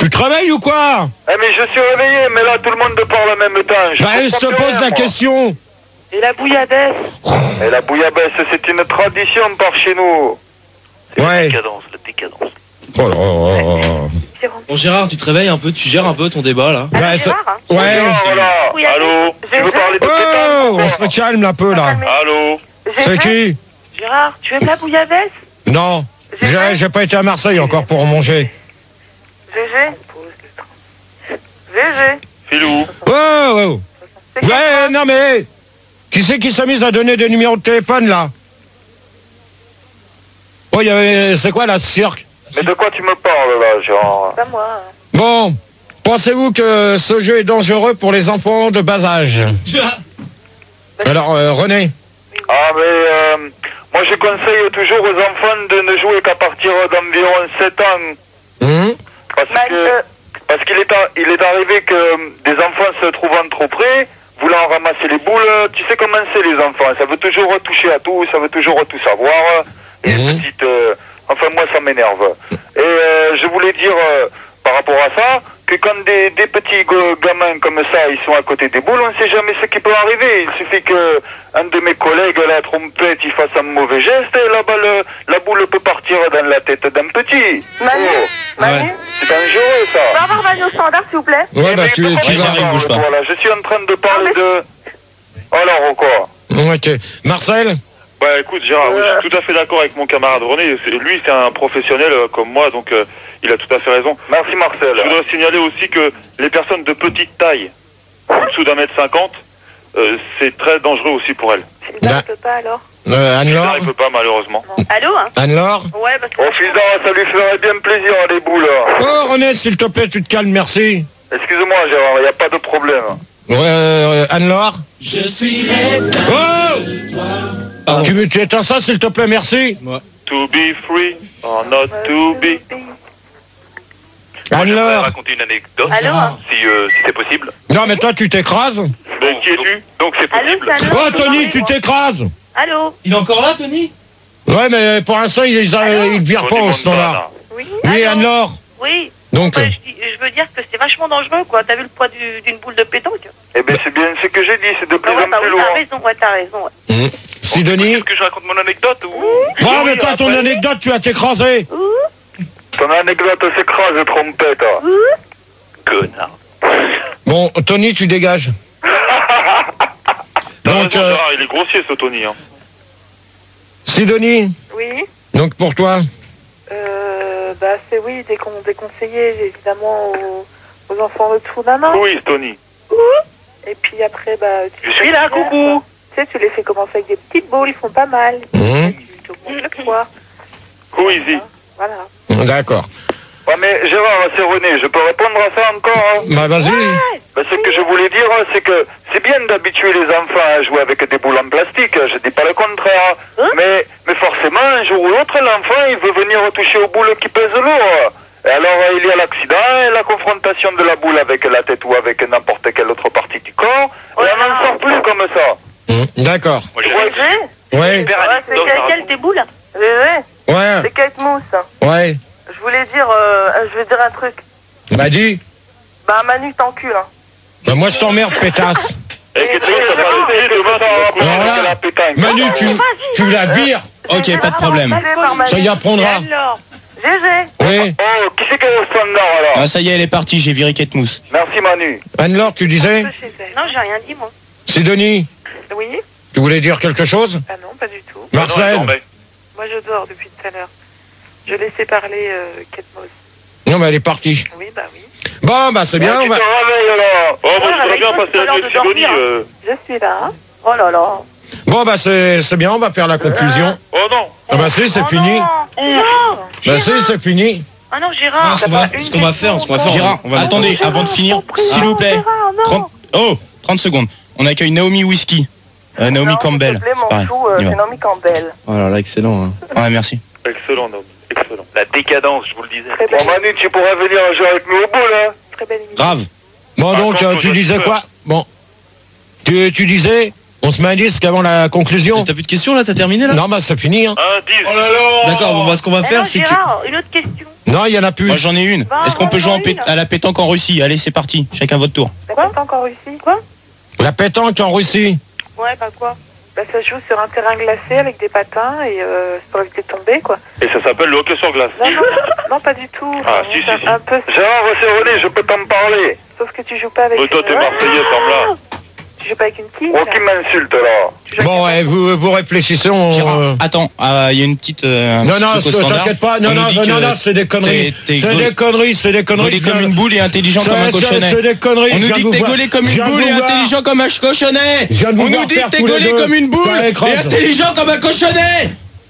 Tu te réveilles ou quoi? Eh mais je suis réveillé, mais là tout le monde parle en même temps. Bah, je te pose la question. Et la bouillabaisse? Et la bouillabaisse, c'est une tradition par chez nous. Ouais. La décadence. Oh là là. Bon Gérard, tu te réveilles un peu, tu gères un peu ton débat là. Bah, Gérard, hein. ouais. Voilà. Allô? Tu veux parler de Oh, on se calme un peu là. Allô? C'est qui? Gérard, tu aimes la bouillabaisse? Non. J'ai pas été à Marseille encore pour en manger. GG. GG. Filou. Oh. Ouais, non mais. Qui c'est qui s'est mis à donner des numéros de téléphone là? Oh, c'est quoi la cirque? Mais de quoi tu me parles là, genre? Pas moi. Bon, pensez-vous que ce jeu est dangereux pour les enfants de bas âge? Alors, René? Ah mais moi je conseille toujours aux enfants de ne jouer qu'à partir d'environ 7 ans. Parce qu'il est arrivé que des enfants se trouvant trop près, voulant ramasser les boules, tu sais comment c'est les enfants, ça veut toujours toucher à tout, ça veut toujours tout savoir. Et enfin moi ça m'énerve. Et je voulais dire par rapport à ça, que quand des petits gamins comme ça, ils sont à côté des boules, on ne sait jamais ce qui peut arriver. Il suffit que un de mes collègues, la trompette, il fasse un mauvais geste, et là-bas, la boule peut partir dans la tête d'un petit. Manu, c'est dangereux, ça. On va avoir Manu au standard, s'il vous plaît? Ouais, bah tu vas. Bouge pas. Voilà, je suis en train de parler de... Alors, ou quoi? Ok. Marcel? Bah écoute Gérard, oui, je suis tout à fait d'accord avec mon camarade René. Lui c'est un professionnel comme moi, donc il a tout à fait raison. Merci Marcel. Je voudrais signaler aussi que les personnes de petite taille, en dessous d'1m50, c'est très dangereux aussi pour elles. Sylvain, il peut pas alors? Anne-Laure? Il peut pas malheureusement. Allô, hein? Anne-Laure? Ouais, parce que... Oh fils ça lui ferait bien plaisir les boules. Oh René, s'il te plaît, tu te calmes, merci. Excuse-moi Gérard, il n'y a pas de problème. Anne-Laure? Je suis tu éteins ça, s'il te plaît, merci. Ouais. To be free or not to be. Anne-Laure? Je voudrais raconter une anecdote, Allô, hein? si c'est possible. Non, mais toi, tu t'écrases. Donc qui es-tu? Donc c'est Allô, possible. c'est Anne-Laure? Oh, Tony, tu t'écrases. Allô? Il est encore là, Tony? Ouais, mais pour l'instant, il vire pas au standard. Oui? Oui, Allô? Anne-Laure? Oui. Donc, Bah, je veux dire que c'est vachement dangereux, quoi. T'as vu le poids d'une boule de pétanque? Eh bien c'est bien ce que j'ai dit, c'est de plus en bah plus oui, loin. t'as raison, ouais. Sidonie? Est-ce que je raconte mon anecdote ou... Oh, mais toi, ton anecdote, tu vas t'écraser. Ton anecdote s'écrase, trompette. Connard. Bon, Tony, tu dégages. Donc, Gérard, il est grossier ce Tony. Hein. Sidonie? Oui. Donc, pour toi? Bah c'est oui, déconseiller évidemment aux enfants de dessous d'un an. Oui, Tony. Et puis après, bah... Je suis là, coucou. Tu sais, tu les fais commencer avec des petites boules, ils font pas mal. Tu augmentes le poids. Go easy. Voilà. D'accord. Ouais, mais Gérard, c'est René, je peux répondre à ça encore? Bah, vas-y. Bah, ce que je voulais dire, c'est que c'est bien d'habituer les enfants à jouer avec des boules en plastique, je dis pas le contraire. Mais forcément, un jour ou l'autre, l'enfant, il veut venir toucher aux boules qui pèsent lourd. Et alors, il y a l'accident et la confrontation de la boule avec la tête ou avec n'importe quelle autre partie du corps. Et on n'en sort plus comme ça. D'accord. Moi, j'ai Ouais. C'est quelle tes boules? Ouais. C'est Kate Mousse. Ouais. Je voulais dire, un truc. Bah, dis. Bah, Manu t'encule, hein. Bah, moi, je t'emmerde, pétasse. Et que tu veux, ça va essayer de voir Alors là, Manu, tu la vires. Ok, pas de problème. Ça y apprendra. GG. Oui. Oh, qui c'est qui est au standard alors? Ah, ça y est, elle est partie, j'ai viré Kate Mousse. Merci Manu. Anne-Laure, tu disais? Non, j'ai rien dit, moi. Sidonie, Oui. tu voulais dire quelque chose? Ah non, pas du tout. Marcel? Moi je dors depuis tout à l'heure. Je laissais parler Kate Moss. Non, mais elle est partie. Oui, bah oui. Bon, bah, c'est bien. Tu On va... te réveilles alors. Oh, moi, je voudrais bien passer la nuit avec Sidonie. Je suis là. Hein. Oh là là. Bon, bah, c'est bien, on va faire la conclusion. Oh non. Ah, bah, si, c'est fini. Non. Bah, si, c'est fini. Ah non, Gérard. Ce qu'on va faire, Gérard, attendez, avant de finir, s'il vous plaît. 30 secondes. On accueille Naomi Whisky. Naomi Campbell. Mon chou, c'est Naomi Campbell. Oh là là, excellent. Hein. Ouais, merci. Excellent, Naomi. Excellent. La décadence, je vous le disais. Très belle, Bon Manu, tu pourrais venir jouer avec nous au boule, hein? très belle émission. Grave. Bon, Par donc, contre, tu on a disais peur. quoi? Bon. Tu disais, on se met un disque avant la conclusion? T'as plus de questions là? T'as terminé là? Non, bah, c'est fini, hein. Un 10. D'accord, bon, bah, ce qu'on va Eh faire, non, c'est que. Gérard, une autre question. Non, il y en a plus. Moi j'en ai une. Est-ce qu'on peut jouer à la pétanque en Russie? Allez, c'est parti. Chacun votre tour. La pétanque en Russie? Quoi? La pétanque en Russie. Ouais, bah quoi? Bah ça se joue sur un terrain glacé avec des patins et c'est pour éviter de tomber, quoi. Et ça s'appelle le hockey sur glace. Non, pas du tout. Ah, si. Un peu... Gérard, c'est René, je peux t'en parler. Sauf que tu joues pas avec... Toi, t'es Marseillais, ferme-la. Tu joues pas avec une quille? Oh, qui m'insulte, là. Bon, ouais, vous réfléchissez, Attends, il y a une petite... non, t'inquiète pas. Non, c'est des conneries. C'est des conneries. Gauler comme une boule et intelligent comme un cochonnet. C'est des conneries. On nous dit que t'es gaulé comme une boule et intelligent comme un cochonnet. On nous dit que t'es gaulé comme une boule et intelligent comme un cochonnet.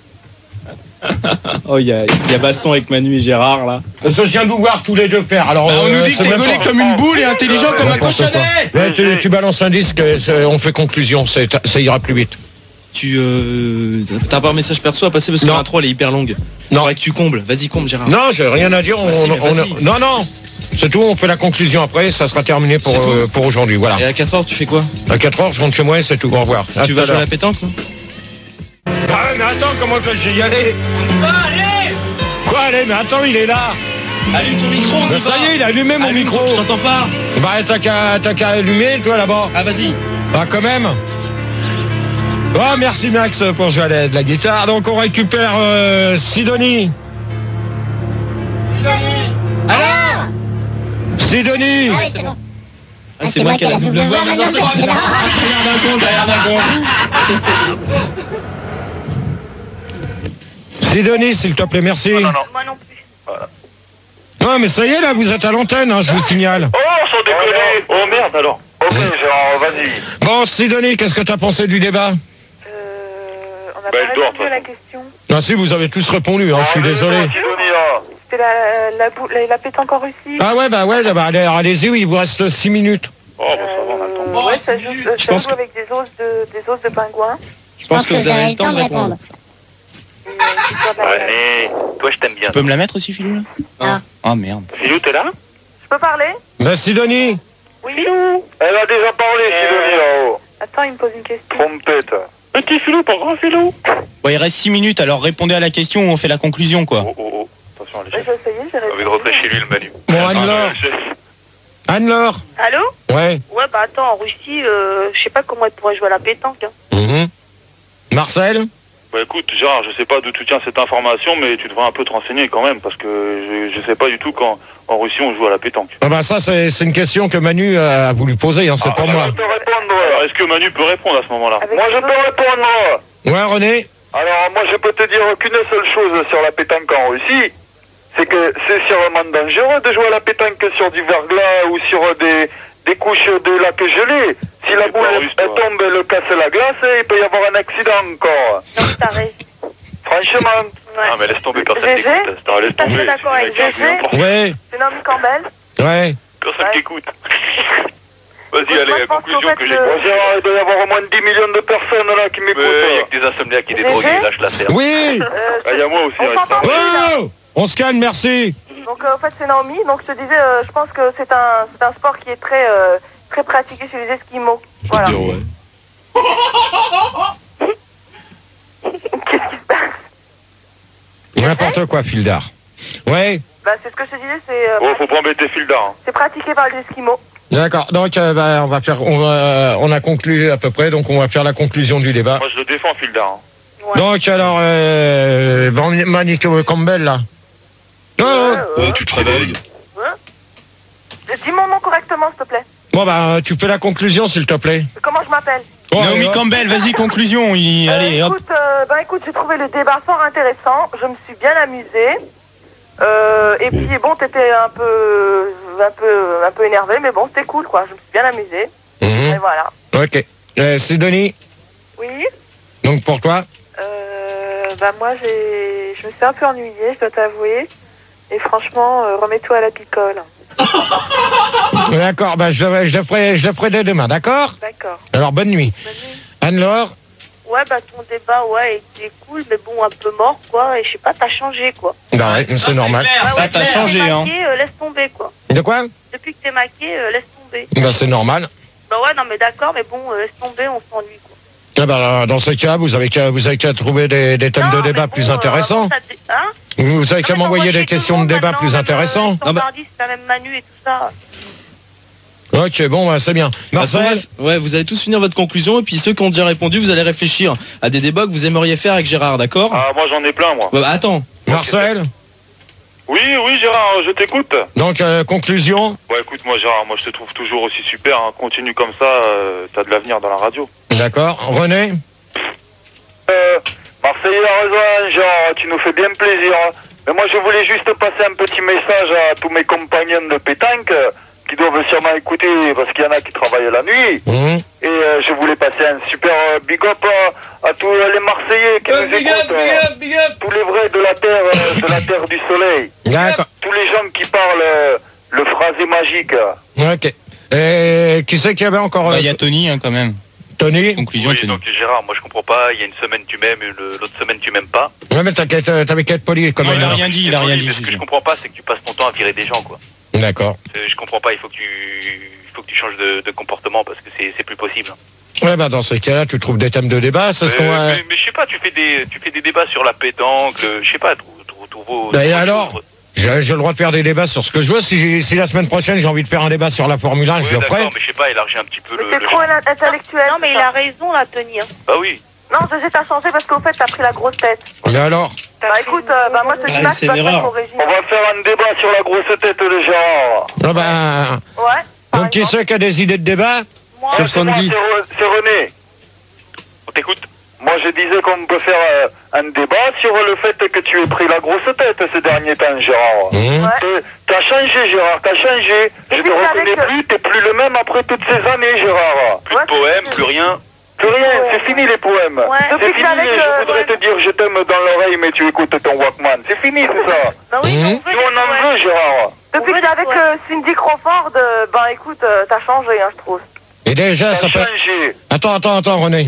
Oh, il y a baston avec Manu et Gérard, là. Je viens de vous voir tous les deux faire. Alors, on nous dit que t'es gaulé comme une boule et intelligent comme un cochonnet. Tu balances un disque, on fait conclusion, ça ira plus vite. T'as pas un message perso à passer parce que l'intro elle est hyper longue. Non, faudrait que tu combles. Vas-y, comble, Gérard. Non, j'ai rien à dire. Non. C'est tout, on fait la conclusion après, ça sera terminé pour aujourd'hui. Voilà. Et à 4h, tu fais quoi? À 4h, je rentre chez moi et c'est tout. Au revoir. Tu vas jouer à la pétanque? Ah, mais attends, comment je vais y aller? Allez! Quoi, allez? Mais attends, il est là. Allume ton micro, on y va. Ça y est, il a allumé mon micro. Je t'entends pas. Bah, t'as qu'à allumer, toi, là-bas. Ah, vas-y. Bah, quand même. Oh, merci Max pour jouer à de la guitare. Donc, on récupère Sidonie. Alors Sidonie. Ah oui, c'est bon. Ah, c'est moi qui ai la double voix. Non, c'est moi. Sidonie, s'il te plaît, merci. Non. Moi non plus. Voilà. Non, mais ça y est, là, vous êtes à l'antenne, je vous signale. Oh, sans déconner. Oh, merde, alors. Ok, Gérard, vas-y. Bon, Sidonie, qu'est-ce que t'as pensé du débat? On n'a pas répondu à la question. Ah si, vous avez tous répondu, je suis désolé. C'était la pétanque en Russie. Ah ouais, allez-y, oui, il vous reste 6 minutes. Oh, bah ça va, on a le temps. Ouais, ça joue avec des os de pingouin. Je pense que vous avez le temps de répondre. Allez, toi je t'aime bien. Tu peux me la mettre aussi, Philou, là? Ah, merde. Philou, t'es là? Je peux parler? Ben, Sidonie. Oui. Elle a déjà parlé, Sidonie, là-haut. Attends, il me pose une question. Trompette. Petit Philou, pas grand Philou. Bon, il reste 6 minutes, alors répondez à la question ou on fait la conclusion, quoi. Oh. Attention, les chefs. Ça y est, j'ai répondu. Envie de rentrer chez lui, le Manu. Bon, Anne-Laure. Anne-Laure. Allô? Ouais. Ouais, bah attends, en Russie, je sais pas comment elle pourrait jouer à la pétanque. Hein. Marcel. Bah écoute, Gérard, je sais pas d'où tu tiens cette information, mais tu devrais un peu te renseigner quand même, parce que je sais pas du tout quand en Russie on joue à la pétanque. Ah bah ça, c'est une question que Manu a voulu poser, c'est pas moi. Je peux répondre. Alors, est-ce que Manu peut répondre à ce moment-là? Moi, je peux répondre. Ouais, René. Alors, moi, je peux te dire qu'une seule chose sur la pétanque en Russie, c'est que c'est sûrement dangereux de jouer à la pétanque sur du verglas ou sur des couches de lac gelé. Si la boule elle tombe, elle casse la glace, il peut y avoir un accident encore. Non, t'as raison. Franchement. Ouais. Ah, mais laisse tomber, personne t'écoute. Laisse tomber. T'es d'accord avec GG? Ouais. C'est Naomi Campbell. Ouais. Personne t'écoute. Vas-y, allez, je pense conclusion qu'en fait, que j'ai. Bon, Gérard, il doit y avoir au moins 10 millions de personnes là qui m'écoutent. Il y a que des insomniaques et des drogués, lâche l'affaire. Oui. Il y a moi aussi. Oh, on se calme, merci. Donc en fait c'est Naomi. Donc je te disais, je pense que c'est un sport qui est très pratiqué chez les Esquimaux. Voilà. Qu'est-ce qui se passe? N'importe quoi, Fildar. Ouais. Bah c'est ce que je te disais, c'est. Faut pas embêter Fildar. C'est pratiqué par les Esquimaux. D'accord. Donc on a conclu à peu près, donc on va faire la conclusion du débat. Moi je le défends Fildar. Ouais. Donc alors, Manny Campbell là. Tu te réveilles. Dis mon nom correctement s'il te plaît. Bon bah tu fais la conclusion s'il te plaît. Comment je m'appelle? Naomi Campbell, vas-y, conclusion. Allez, hop. Écoute, j'ai trouvé le débat fort intéressant. Je me suis bien amusée. Et puis bon, t'étais un peu énervé, mais bon, c'était cool quoi. Je me suis bien amusée. Et voilà. Ok. Sidonie. Oui. Donc pour toi? Bah moi, je me suis un peu ennuyée, je dois t'avouer. Et franchement, remets-toi à la picole. D'accord, bah je le ferai dès demain, d'accord? D'accord. Alors bonne nuit. Anne-Laure? Ouais, bah ton débat, ouais, était cool, mais bon, un peu mort, quoi. Et je sais pas, t'as changé, quoi. Bah ouais, c'est normal. Ça t'a changé, hein. Laisse tomber, quoi. De quoi? Depuis que t'es maqué, laisse tomber. Bah c'est normal. Bah ouais, non, mais d'accord, mais bon, laisse tomber, on s'ennuie, quoi. Ah bah, dans ce cas, vous avez qu'à trouver des thèmes de débat plus intéressants. Vous savez qu'à m'envoyer des questions de débat plus intéressantes. Standardiste, c'est la même Manu et tout ça. Ok, bon, bah, c'est bien. Marcel, ouais, vous allez tous finir votre conclusion et puis ceux qui ont déjà répondu, vous allez réfléchir à des débats que vous aimeriez faire avec Gérard, d'accord? Ah, moi j'en ai plein, moi. Bah, attends. Marcel. Oui, Gérard, je t'écoute. Donc, conclusion. Ouais, écoute, moi Gérard, moi je te trouve toujours aussi super. Hein. Continue comme ça, t'as de l'avenir dans la radio. D'accord. René. Marseillais a raison, Gérard, tu nous fais bien plaisir. Mais moi je voulais juste passer un petit message à tous mes compagnons de pétanque qui doivent sûrement écouter parce qu'il y en a qui travaillent la nuit. Et je voulais passer un super big up à tous les Marseillais qui nous écoutent. Big up. Tous les vrais de la terre du soleil. D'accord. Tous les gens qui parlent le phrasé magique. Ok. Et qui c'est qu'il y avait encore? Il y a Tony, hein, quand même. Tony. Conclusion, Oui, Tony. donc Gérard, moi je comprends pas, il y a une semaine tu m'aimes et l'autre semaine tu m'aimes pas. Ouais, mais t'avais qu'à être poli comme Non, il a un- rien dit, il a rien dit. Mais ce que je comprends pas, c'est que tu passes ton temps à virer des gens, quoi. D'accord. Je comprends pas, il faut que tu changes de comportement parce que c'est plus possible. Ouais, bah dans ce cas-là, tu trouves des thèmes de débat, c'est ce qu'on va... Mais je sais pas, tu fais des débats sur la pétanque, je sais pas, trouve vos... Bah, et alors j'ai le droit de faire des débats sur ce que je veux. Si la semaine prochaine j'ai envie de faire un débat sur la Formule 1, je le ferai. D'accord, mais je sais pas, élargis un petit peu le... C'est trop intellectuel. Non, mais il a raison, là, Tony. Hein. Bah oui. Non, GG, t'as changé parce qu'au fait, t'as pris la grosse tête. Mais alors? Bah écoute, moi je te dis là, c'est tu vas une faire erreur. ton régime. On va faire un débat sur la grosse tête de Gérard. Ah bah... Ouais. Donc qui c'est qui a des idées de débat? Moi, Sur Sandy. C'est René. On t'écoute. Moi je disais qu'on peut faire un débat sur le fait que tu aies pris la grosse tête ces derniers temps, Gérard. Ouais. T'as changé, Gérard, t'as changé. Je te reconnais plus, t'es plus le même après toutes ces années, Gérard. Plus de poèmes, plus rien. Plus rien, c'est fini les poèmes. Ouais. C'est Depuis fini, qu'avec, je voudrais te dire je t'aime dans l'oreille mais tu écoutes ton Walkman. C'est fini tout ça. Bah oui, Mmh. on Nous on en veut, Gérard. Depuis que t'es avec Cindy Crawford, bah écoute, t'as changé, hein, je trouve. Et déjà, ça T'as peut... changé. Attends, René.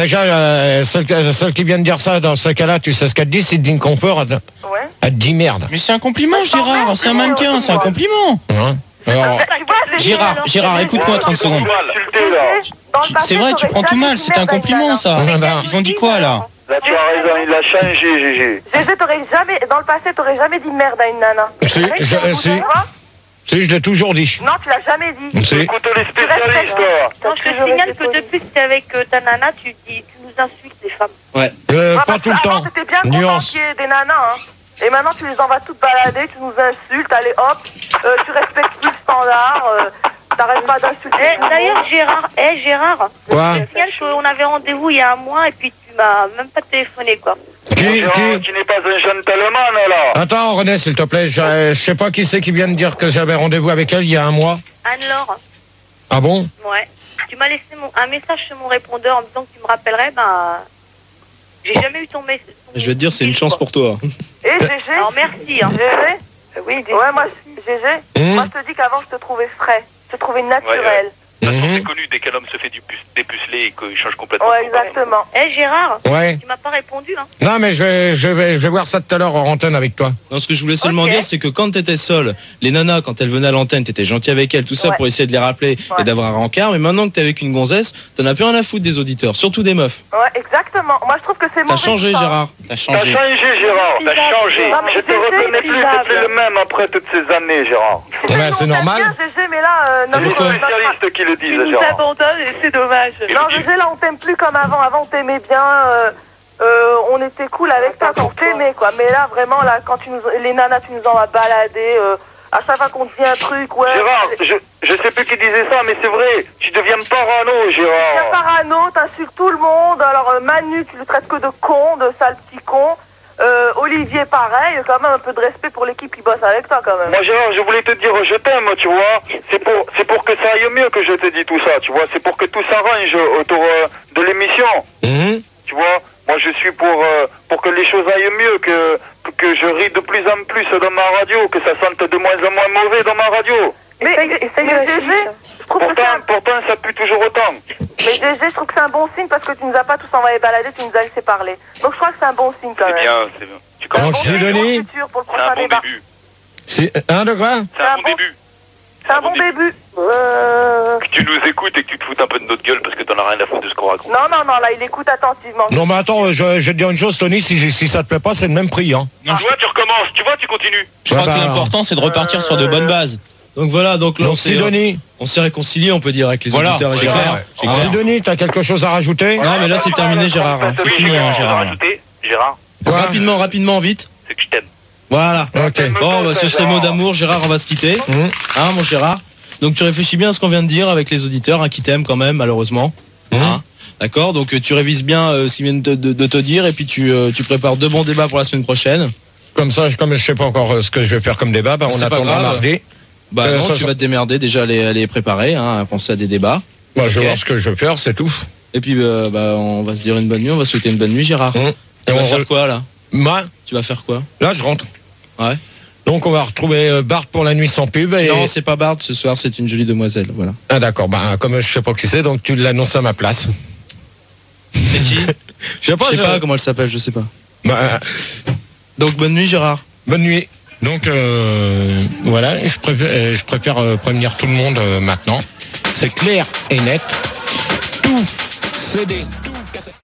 Déjà, celle qui vient de dire ça, dans ce cas-là, tu sais ce qu'elle te dit, Sidney Confort, Ouais. elle te dit merde. Mais c'est un compliment, Gérard, c'est un mannequin, c'est un compliment. Hein? Alors, Tu vois, c'est Gérard, écoute-moi 30 secondes. Insulté là. Dans le passé, C'est vrai, tu t'aurais prends tout jamais mal, dit c'était un merde à une compliment, nana. ça. Ah, bah. Ils ont dit quoi, là? Là tu as raison, il a changé, Gégé. GG, dans le passé, t'aurais jamais dit merde à une nana. Si, Avec, si. tu vois si, je l'ai toujours dit. Non, tu l'as jamais dit. Si. Écoute les spécialistes. Non, je te signale que depuis que t'es avec ta nana, tu nous insultes, les femmes. Ouais. Ah, Pas parce tout le que avant, temps. C'était bien content Nuance. qu'il y ait des nanas, hein. Et maintenant, tu les envoies toutes balader, tu nous insultes, allez hop, tu respectes plus le standard, t'arrêtes pas d'insulter. D'ailleurs, Gérard, Quoi? je te signale qu'on avait rendez-vous il y a un mois et puis tu m'as même pas téléphoné, quoi. Qui n'est pas un gentleman là. Attends, René, s'il te plaît, je sais pas qui c'est qui vient de dire que j'avais rendez-vous avec elle il y a un mois. Anne-Laure, Ah bon? ouais. Tu m'as laissé un message sur mon répondeur en me disant que tu me rappellerais, ben... J'ai jamais eu ton message. Je vais te dire, c'est une chance pour toi. Et GG Alors merci, hein. GG Oui, ouais, moi, GG, moi je te dis qu'avant je te trouvais frais, je te trouvais naturel. De toute façon, c'est connu, dès qu'un homme se fait dépuceler et qu'il change complètement. Ouais, exactement. Gérard, Ouais. tu m'as pas répondu, hein. Non, mais je vais voir ça tout à l'heure en antenne avec toi. Non, ce que je voulais seulement dire, c'est que quand t'étais seul, les nanas, quand elles venaient à l'antenne, t'étais gentil avec elles, tout ça, pour essayer de les rappeler et d'avoir un rencard. Mais maintenant que t'es avec une gonzesse, t'en as plus rien à foutre des auditeurs, surtout des meufs. Ouais, exactement. Moi je trouve que c'est mauvais. T'as changé, ça. Gérard. T'as T'as changé. changé, Gérard. T'as changé. Non, mais Je te GG, reconnais plus, t'es plus le même après toutes ces années, Gérard. Ouais, c'est normal. Bien, GG, mais là, C'est les spécialistes qui le disent, Gérard. abandonnes et c'est dommage. Non, GG, là on t'aime plus comme avant. Avant on t'aimait bien. On était cool avec toi, on t'aimait quoi. Mais là vraiment, là quand les nanas, tu nous en vas balader. À chaque fois qu'on te dit un truc, ouais. Gérard, je sais plus qui disait ça, mais c'est vrai. Tu deviens parano, Tu viens Gérard. parano, t'insultes tout le monde. Alors Manu, tu le traites que de con, de sale petit con. Olivier, pareil. Quand même un peu de respect pour l'équipe qui bosse avec toi, quand même. Moi, Gérard, je voulais te dire je t'aime, tu vois. C'est pour que ça aille mieux que je te dis tout ça, tu vois. C'est pour que tout s'arrange autour de l'émission. Tu vois, moi je suis pour que les choses aillent mieux, que je ris de plus en plus dans ma radio, que ça sente de moins en moins mauvais dans ma radio. Mais GG, je trouve que Pourtant ça pue toujours autant. Mais GG, je trouve que c'est un bon signe parce que tu nous as pas tous envoyé balader, tu nous as laissé parler. Donc je crois que c'est un bon signe quand même. C'est bien. Tu Donc, commences Sidonie, Pour le C'est un prochain bon débat. début. de quoi? C'est un bon début. C'est un bon début. Que tu nous écoutes et que tu te foutes un peu de notre gueule parce que t'en as rien à foutre de ce qu'on raconte. Non, là, il écoute attentivement. Non, mais attends, je vais te dire une chose, Tony, si ça te plaît pas, c'est le même prix, hein. Tu vois, tu recommences, tu vois, tu continues. Je crois que l'important, c'est de repartir sur de bonnes bases. Donc voilà, donc là, Sidonie. on s'est réconcilié, on peut dire, avec les auditeurs et Gérard. Sidonie, t'as quelque chose à rajouter? Non, mais là, c'est terminé, Gérard. Oui, Gérard. Gérard. Rapidement, vite. C'est que je t'aime. Voilà. Ok. Bon, bah, sur ces mots d'amour, Gérard, on va se quitter. Hein, mon Gérard. Donc tu réfléchis bien à ce qu'on vient de dire avec les auditeurs, hein, qui t'aiment quand même, malheureusement. Hein, d'accord. Donc tu révises bien ce qu'ils viennent de te dire, et puis tu prépares 2 bons débats pour la semaine prochaine. Comme ça, comme je sais pas encore ce que je vais faire comme débat, on attendra mardi. Bah non, tu vas te démerder déjà à les préparer, hein, à penser à des débats. Moi, je vais voir ce que je vais faire, c'est tout. Et puis on va se dire une bonne nuit, on va souhaiter une bonne nuit, Gérard. Tu vas faire quoi là? Moi, tu vas faire quoi? Là, je rentre. Ouais. Donc on va retrouver Bart pour la nuit sans pub. Et... Non, c'est pas Bart ce soir, c'est une jolie demoiselle, voilà. Ah d'accord, comme je sais pas qui c'est, donc tu l'annonces à ma place. C'est qui? Je sais pas comment elle s'appelle, je sais pas. Donc bonne nuit, Gérard. Bonne nuit. Donc voilà, je préfère prévenir tout le monde maintenant. C'est clair et net. Tout CD, tout cassette.